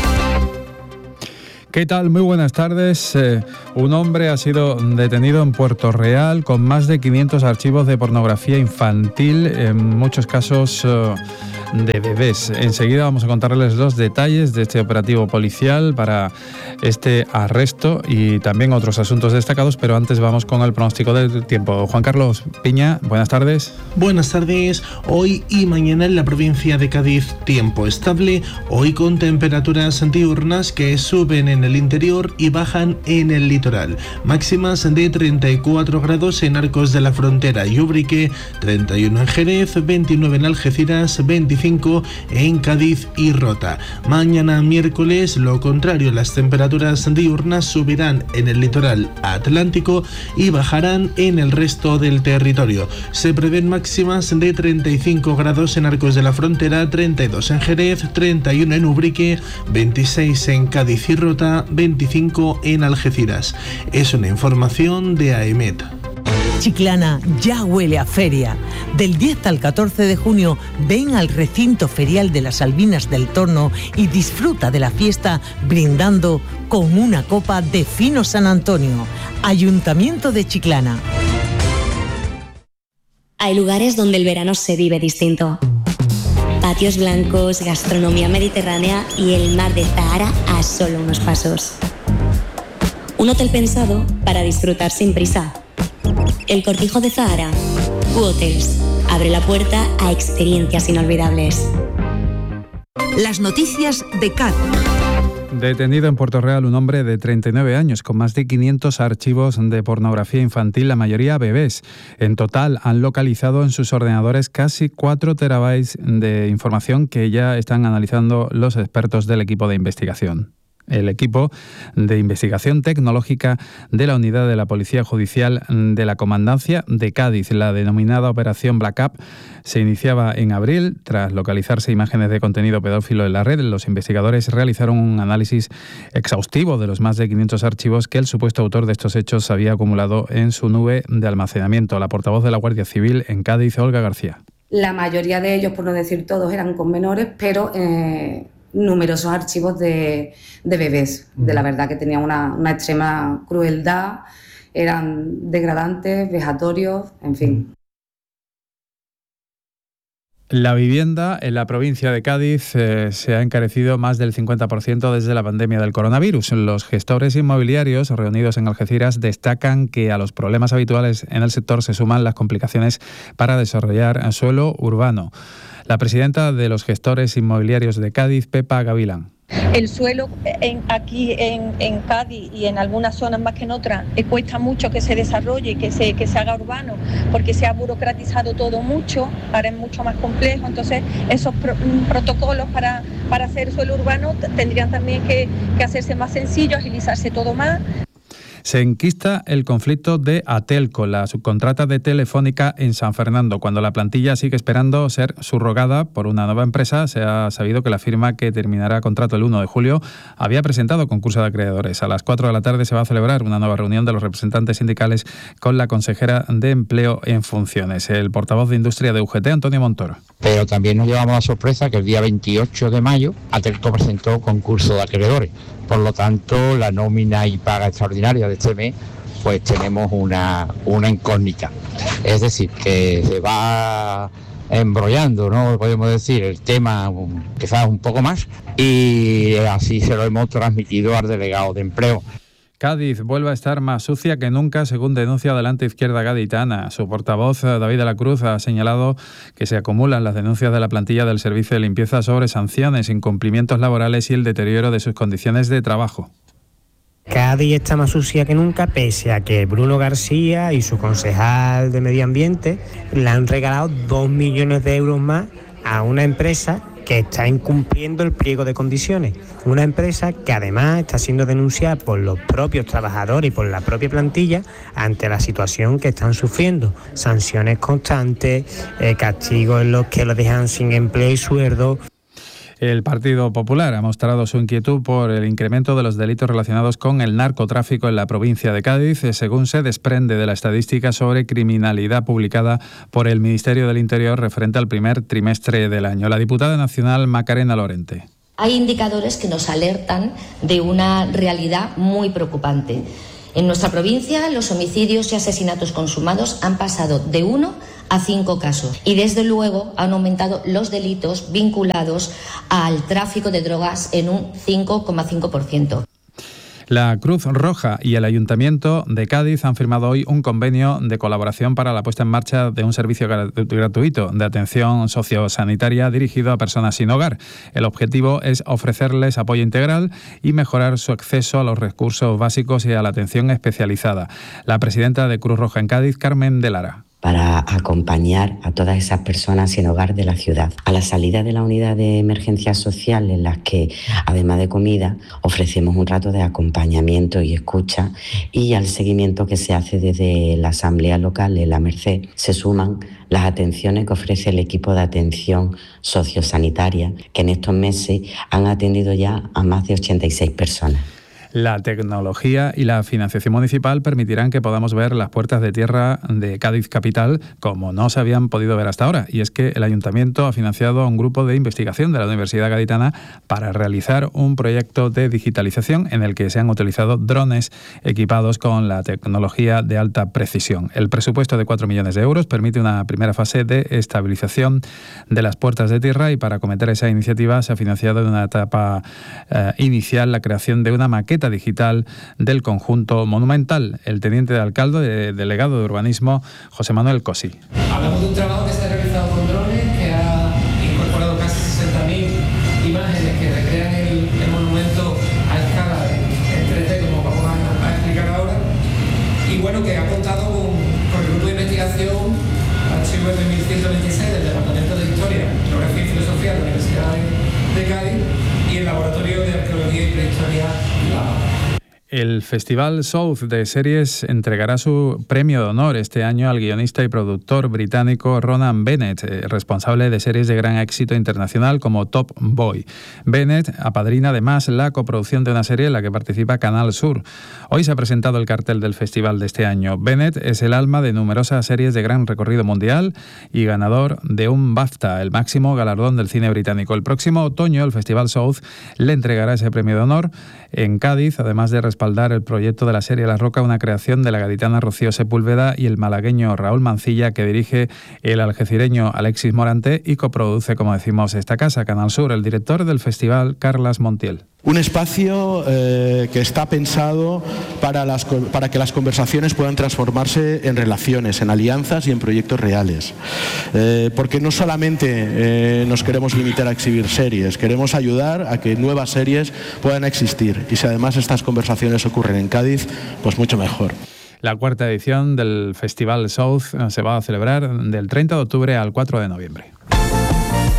¿Qué tal? Muy buenas tardes. Eh, un hombre ha sido detenido en Puerto Real con más de quinientos archivos de pornografía infantil, en muchos casos eh, de bebés. Enseguida vamos a contarles los detalles de este operativo policial para este arresto y también otros asuntos destacados, pero antes vamos con el pronóstico del tiempo. Juan Carlos Piña, buenas tardes. Buenas tardes. Hoy y mañana en la provincia de Cádiz, tiempo estable, hoy con temperaturas diurnas que suben en el interior y bajan en el litoral. Máximas de treinta y cuatro grados en Arcos de la Frontera y Ubrique, treinta y uno en Jerez, veintinueve en Algeciras, veinticinco en Cádiz y Rota. Mañana miércoles, lo contrario, las temperaturas diurnas subirán en el litoral atlántico y bajarán en el resto del territorio. Se prevén máximas de treinta y cinco grados en Arcos de la Frontera, treinta y dos en Jerez, treinta y uno en Ubrique, veintiséis en Cádiz y Rota, veinticinco en Algeciras. Es una información de AEMET. Chiclana ya huele a feria. Del diez al catorce de junio ven al recinto ferial de las Albinas del Torno y disfruta de la fiesta brindando con una copa de Fino San Antonio. Ayuntamiento de Chiclana. Hay lugares donde el verano se vive distinto. Patios blancos, gastronomía mediterránea y el mar de Zahara a solo unos pasos. Un hotel pensado para disfrutar sin prisa. El Cortijo de Zahara. U-Hotels. Abre la puerta a experiencias inolvidables. Las noticias de Cádiz. Detenido en Puerto Real un hombre de treinta y nueve años con más de quinientos archivos de pornografía infantil, la mayoría bebés. En total han localizado en sus ordenadores casi cuatro terabytes de información que ya están analizando los expertos del equipo de investigación. El equipo de investigación tecnológica de la unidad de la Policía Judicial de la Comandancia de Cádiz, la denominada Operación Black Up, se iniciaba en abril. Tras localizarse imágenes de contenido pedófilo en la red, los investigadores realizaron un análisis exhaustivo de los más de quinientos archivos que el supuesto autor de estos hechos había acumulado en su nube de almacenamiento. La portavoz de la Guardia Civil en Cádiz, Olga García. La mayoría de ellos, por no decir todos, eran con menores, pero eh, numerosos archivos de, de bebés. De la verdad que tenían una, una extrema crueldad, eran degradantes, vejatorios, en fin. La vivienda en la provincia de Cádiz eh, se ha encarecido más del cincuenta por ciento desde la pandemia del coronavirus. Los gestores inmobiliarios reunidos en Algeciras destacan que a los problemas habituales en el sector se suman las complicaciones para desarrollar suelo urbano. La presidenta de los gestores inmobiliarios de Cádiz, Pepa Gavilán. El suelo en, aquí en, en Cádiz y en algunas zonas más que en otras eh, cuesta mucho que se desarrolle, que se, que se haga urbano, porque se ha burocratizado todo mucho, ahora es mucho más complejo. Entonces esos pro, protocolos para, para hacer suelo urbano tendrían también que, que hacerse más sencillos, agilizarse todo más. Se enquista el conflicto de Atelco, la subcontrata de Telefónica en San Fernando. Cuando la plantilla sigue esperando ser subrogada por una nueva empresa, se ha sabido que la firma que terminará contrato el uno de julio había presentado concurso de acreedores. A las cuatro de la tarde se va a celebrar una nueva reunión de los representantes sindicales con la consejera de Empleo en funciones. El portavoz de Industria de U G T, Antonio Montoro. Pero también nos llevamos la sorpresa que el día veintiocho de mayo Atelco presentó concurso de acreedores. Por lo tanto, la nómina y paga extraordinaria de este mes, pues tenemos una, una incógnita. Es decir, que se va embrollando, ¿no? Podemos decir, el tema quizás un poco más, y así se lo hemos transmitido al delegado de empleo. Cádiz vuelve a estar más sucia que nunca, según denuncia Adelante Izquierda Gaditana. Su portavoz, David de la Cruz, ha señalado que se acumulan las denuncias de la plantilla del servicio de limpieza sobre sanciones, incumplimientos laborales y el deterioro de sus condiciones de trabajo. Cádiz está más sucia que nunca, pese a que Bruno García y su concejal de Medio Ambiente le han regalado dos millones de euros más a una empresa que está incumpliendo el pliego de condiciones. Una empresa que además está siendo denunciada por los propios trabajadores y por la propia plantilla ante la situación que están sufriendo. Sanciones constantes, eh, castigos en los que los dejan sin empleo y sueldo. El Partido Popular ha mostrado su inquietud por el incremento de los delitos relacionados con el narcotráfico en la provincia de Cádiz, según se desprende de la estadística sobre criminalidad publicada por el Ministerio del Interior referente al primer trimestre del año. La diputada nacional Macarena Lorente. Hay indicadores que nos alertan de una realidad muy preocupante. En nuestra provincia, los homicidios y asesinatos consumados han pasado de uno a cinco casos y, desde luego, han aumentado los delitos vinculados al tráfico de drogas en un cinco coma cinco por ciento. La Cruz Roja y el Ayuntamiento de Cádiz han firmado hoy un convenio de colaboración para la puesta en marcha de un servicio gratuito de atención sociosanitaria dirigido a personas sin hogar. El objetivo es ofrecerles apoyo integral y mejorar su acceso a los recursos básicos y a la atención especializada. La presidenta de Cruz Roja en Cádiz, Carmen de Lara. Para acompañar a todas esas personas sin hogar de la ciudad. A la salida de la unidad de emergencia social, en las que, además de comida, ofrecemos un rato de acompañamiento y escucha, y al seguimiento que se hace desde la asamblea local en La Merced, se suman las atenciones que ofrece el equipo de atención sociosanitaria, que en estos meses han atendido ya a más de ochenta y seis personas. La tecnología y la financiación municipal permitirán que podamos ver las puertas de tierra de Cádiz capital como no se habían podido ver hasta ahora. Y es que el Ayuntamiento ha financiado a un grupo de investigación de la Universidad Gaditana para realizar un proyecto de digitalización en el que se han utilizado drones equipados con la tecnología de alta precisión. El presupuesto de cuatro millones de euros permite una primera fase de estabilización de las puertas de tierra, y para acometer esa iniciativa se ha financiado en una etapa eh, inicial la creación de una maqueta digital del conjunto monumental. El teniente de alcalde, de, delegado de urbanismo, José Manuel Cosi. Hablamos de un trabajo que se ha realizado con drones, que ha incorporado casi sesenta mil imágenes que recrean el, el monumento a escala en tres D, como vamos a, a explicar ahora, y bueno, que ha contado con, con el grupo de investigación archivo de mil ciento veintiséis del Departamento de Historia, Geografía y Filosofía de la Universidad de, de Cádiz, y el Laboratorio de Arqueología y Prehistoria. El Festival South de Series entregará su premio de honor este año al guionista y productor británico Ronan Bennett, eh, responsable de series de gran éxito internacional como Top Boy. Bennett apadrina además la coproducción de una serie en la que participa Canal Sur. Hoy se ha presentado el cartel del festival de este año. Bennett es el alma de numerosas series de gran recorrido mundial y ganador de un BAFTA, el máximo galardón del cine británico. El próximo otoño el Festival South le entregará ese premio de honor en Cádiz, además de respaldar el proyecto de la serie La Roca, una creación de la gaditana Rocío Sepúlveda y el malagueño Raúl Mancilla, que dirige el algecireño Alexis Morante y coproduce, como decimos, esta casa, Canal Sur. El director del festival, Carlas Montiel. Un espacio eh, que está pensado para, las, para que las conversaciones puedan transformarse en relaciones, en alianzas y en proyectos reales. Eh, porque no solamente eh, nos queremos limitar a exhibir series, queremos ayudar a que nuevas series puedan existir. Y si además estas conversaciones ocurren en Cádiz, pues mucho mejor. La cuarta edición del Festival South se va a celebrar del treinta de octubre al cuatro de noviembre.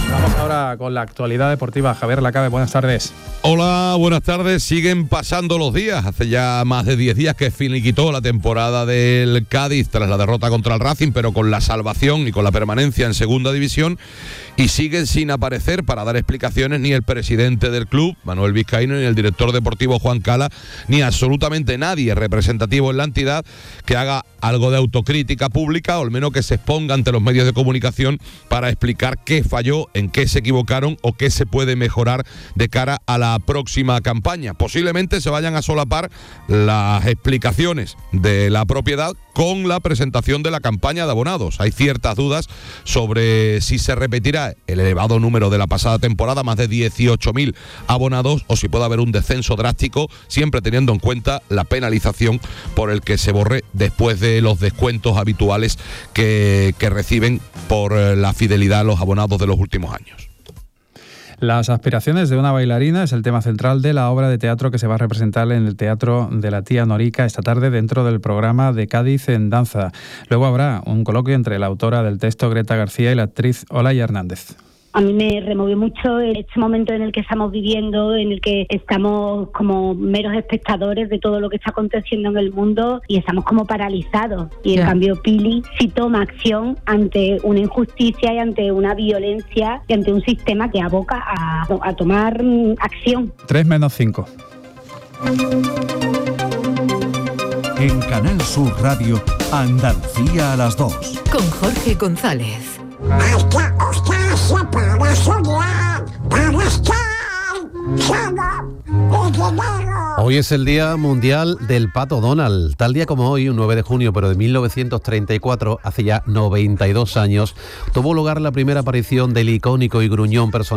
Vamos ahora con la actualidad deportiva. Javier Lacabe, buenas tardes. Hola, buenas tardes. Siguen pasando los días. Hace ya más de diez días que finiquitó la temporada del Cádiz tras la derrota contra el Racing, pero con la salvación y con la permanencia en segunda división. Y siguen sin aparecer para dar explicaciones ni el presidente del club, Manuel Vizcaíno, ni el director deportivo Juan Cala, ni absolutamente nadie representativo en la entidad que haga algo de autocrítica pública o al menos que se exponga ante los medios de comunicación para explicar qué falló, en qué se equivocaron o qué se puede mejorar de cara a la próxima campaña. Posiblemente se vayan a solapar las explicaciones de la propiedad con la presentación de la campaña de abonados. Hay ciertas dudas sobre si se repetirá el elevado número de la pasada temporada, más de dieciocho mil abonados, o si puede haber un descenso drástico, siempre teniendo en cuenta la penalización por el que se borre después de los descuentos habituales que, que reciben por la fidelidad a los abonados de los últimos años. Las aspiraciones de una bailarina es el tema central de la obra de teatro que se va a representar en el Teatro de la Tía Norica esta tarde dentro del programa de Cádiz en Danza. Luego habrá un coloquio entre la autora del texto, Greta García, y la actriz Olaya Hernández. A mí me removió mucho este momento en el que estamos viviendo, en el que estamos como meros espectadores de todo lo que está aconteciendo en el mundo y estamos como paralizados. Y en yeah. cambio Pili sí toma acción ante una injusticia y ante una violencia y ante un sistema que aboca a, a tomar acción. tres menos cinco. En Canal Sur Radio, Andalucía a las dos. Con Jorge González. Hasta hostia para soñar, para estar sano y dinero. Hoy es el Día Mundial del Pato Donald. Tal día como hoy, un nueve de junio, pero de mil novecientos treinta y cuatro, hace ya noventa y dos años, tuvo lugar la primera aparición del icónico y gruñón personaje